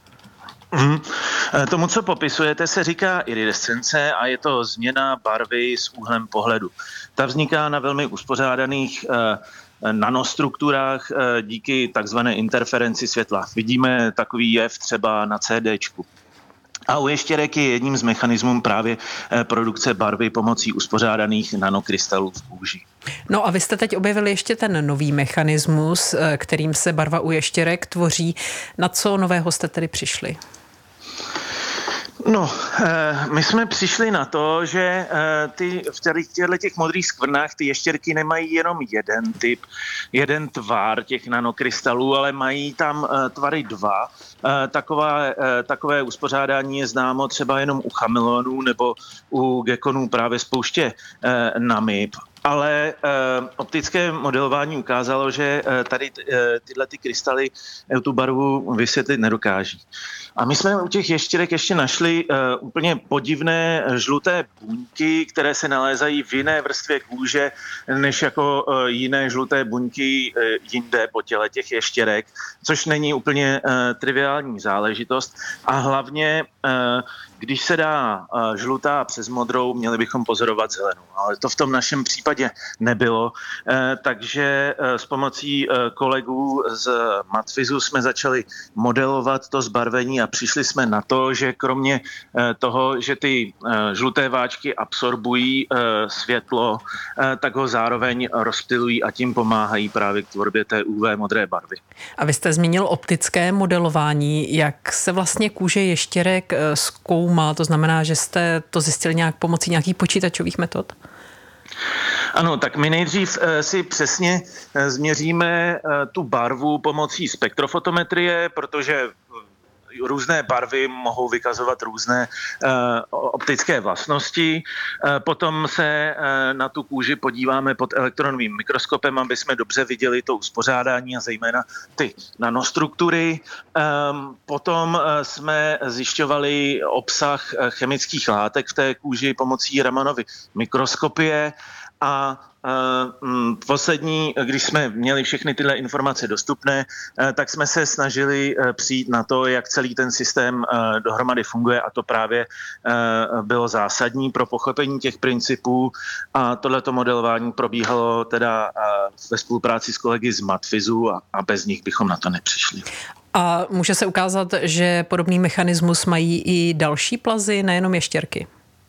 Tomu, co popisujete, se říká iridescence a je to změna barvy s úhlem pohledu. Ta vzniká na velmi uspořádaných nanostrukturách díky takzvané interferenci světla. Vidíme takový jev třeba na CDčku. A u ještěrek je jedním z mechanismů právě produkce barvy pomocí uspořádaných nanokrystalů v kůži. No a vy jste teď objevili ještě ten nový mechanismus, kterým se barva u ještěrek tvoří. Na co nového jste tedy přišli? No, my jsme přišli na to, že v těch modrých skvrnách ty ještěrky nemají jenom jeden typ, jeden tvar těch nanokrystalů, ale mají tam tvary dva. Takové uspořádání je známo třeba jenom u chameleonů nebo u gekonů právě z pouště Namib. Ale optické modelování ukázalo, že tady tyhle ty krystaly tu barvu vysvětlit nedokáží. A my jsme u těch ještěrek ještě našli úplně podivné žluté buňky, které se nalézají v jiné vrstvě kůže, než jako jiné žluté buňky jinde po těle těch ještěrek, což není úplně triviální záležitost. A hlavně, když se dá žlutá přes modrou, měli bychom pozorovat zelenou. Ale to v tom našem případě nebylo. Takže s pomocí kolegů z Matfizu jsme začali modelovat to zbarvení a přišli jsme na to, že kromě toho, že ty žluté váčky absorbují světlo, tak ho zároveň rozptylují a tím pomáhají právě k tvorbě té UV modré barvy. A vy jste zmínil optické modelování. Jak se vlastně kůže ještěrek zkoumá? To znamená, že jste to zjistili nějak pomocí nějakých počítačových metod? Ano, tak my nejdřív si přesně změříme tu barvu pomocí spektrofotometrie, protože různé barvy mohou vykazovat různé optické vlastnosti. Potom se na tu kůži podíváme pod elektronovým mikroskopem, aby jsme dobře viděli to uspořádání a zejména ty nanostruktury. Potom jsme zjišťovali obsah chemických látek v té kůži pomocí Ramanovy mikroskopie a poslední, když jsme měli všechny tyhle informace dostupné, tak jsme se snažili přijít na to, jak celý ten systém dohromady funguje a to právě bylo zásadní pro pochopení těch principů a tohleto modelování probíhalo teda ve spolupráci s kolegy z Matfizu a bez nich bychom na to nepřišli. A může se ukázat, že podobný mechanismus mají i další plazy, nejenom ještěrky?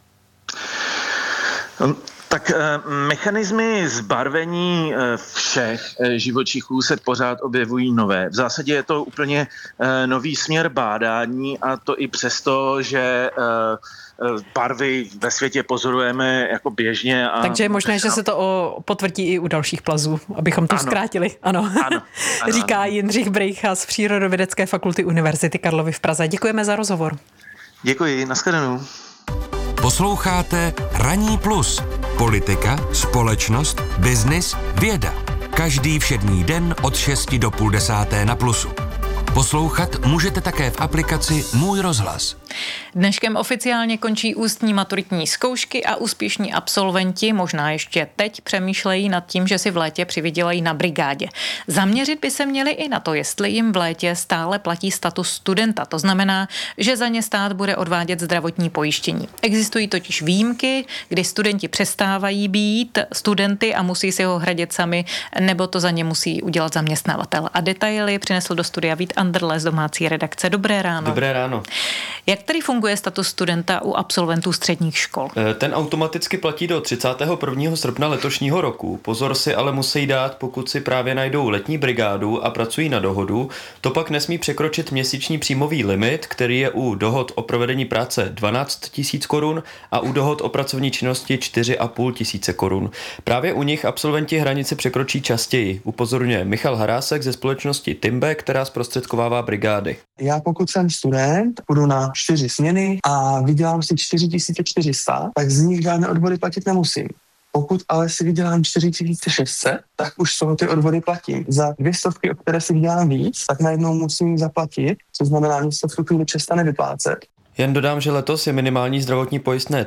Tak mechanismy zbarvení všech živočichů se pořád objevují nové. V zásadě je to úplně nový směr bádání a to i přesto, že barvy ve světě pozorujeme jako běžně. Takže je možné, že se to potvrdí i u dalších plazů, abychom to zkrátili. Ano. Říká Jindřich Brejcha z Přírodovědecké fakulty Univerzity Karlovy v Praze. Děkujeme za rozhovor. Děkuji, nashledanou. Posloucháte Ranní plus. Politika, společnost, biznis, věda. Každý všední den od 6 do půl 10 na Plusu. Poslouchat můžete také v aplikaci Můj rozhlas. Dneškem oficiálně končí ústní maturitní zkoušky a úspěšní absolventi možná ještě teď přemýšlejí nad tím, že si v létě přivydělají na brigádě. Zaměřit by se měli i na to, jestli jim v létě stále platí status studenta. To znamená, že za ně stát bude odvádět zdravotní pojištění. Existují totiž výjimky, kdy studenti přestávají být studenty a musí si ho hradit sami, nebo to za ně musí udělat zaměstnavatel. A detaily přinesl do studia Vít Anderle z domácí redakce. Dobré ráno. Dobré ráno. Jak tedy funguje status studenta u absolventů středních škol? Ten automaticky platí do 31. srpna letošního roku. Pozor si ale musí dát, pokud si právě najdou letní brigádu a pracují na dohodu, to pak nesmí překročit měsíční příjmový limit, který je u dohod o provedení práce 12 000 korun a u dohod o pracovní činnosti 4 500 korun. Právě u nich absolventi hranici překročí častěji, upozorňuje Michal Harásek ze společnosti Timbe, která zprostředkovává brigády. Já pokud jsem student, půjdu na 4 směny a vydělám si 4400, tak z nich žádné odvody platit nemusím. Pokud ale si vydělám 4600, tak už z toho ty odvody platím. Za 200, o které si vydělám víc, tak najednou musím zaplatit, co znamená, že se v tu chvíli přestane vyplácet. Jen dodám, že letos je minimální zdravotní pojistné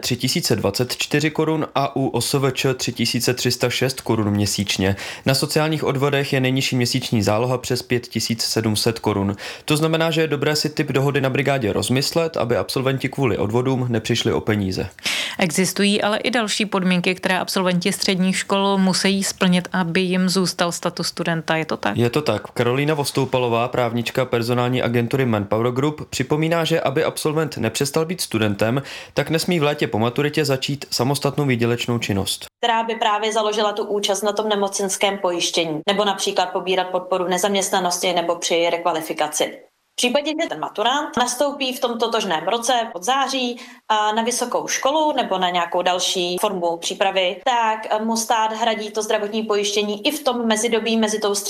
3024 korun a u OSVČ 3306 korun měsíčně. Na sociálních odvodech je nejnižší měsíční záloha přes 5700 korun. To znamená, že je dobré si typ dohody na brigádě rozmyslet, aby absolventi kvůli odvodům nepřišli o peníze. Existují ale i další podmínky, které absolventi středních škol musí splnit, aby jim zůstal status studenta. Je to tak? Je to tak. Karolína Vostoupalová, právnička personální agentury Manpower Group, připomíná, že aby absolvent nepřestal být studentem, tak nesmí v létě po maturitě začít samostatnou výdělečnou činnost, která by právě založila tu účast na tom nemocenském pojištění, nebo například pobírat podporu v nezaměstnanosti nebo při rekvalifikaci. V případě, že ten maturant nastoupí v tom totožném roce od září na vysokou školu nebo na nějakou další formu přípravy, tak mu stát hradí to zdravotní pojištění i v tom mezidobí mezi tou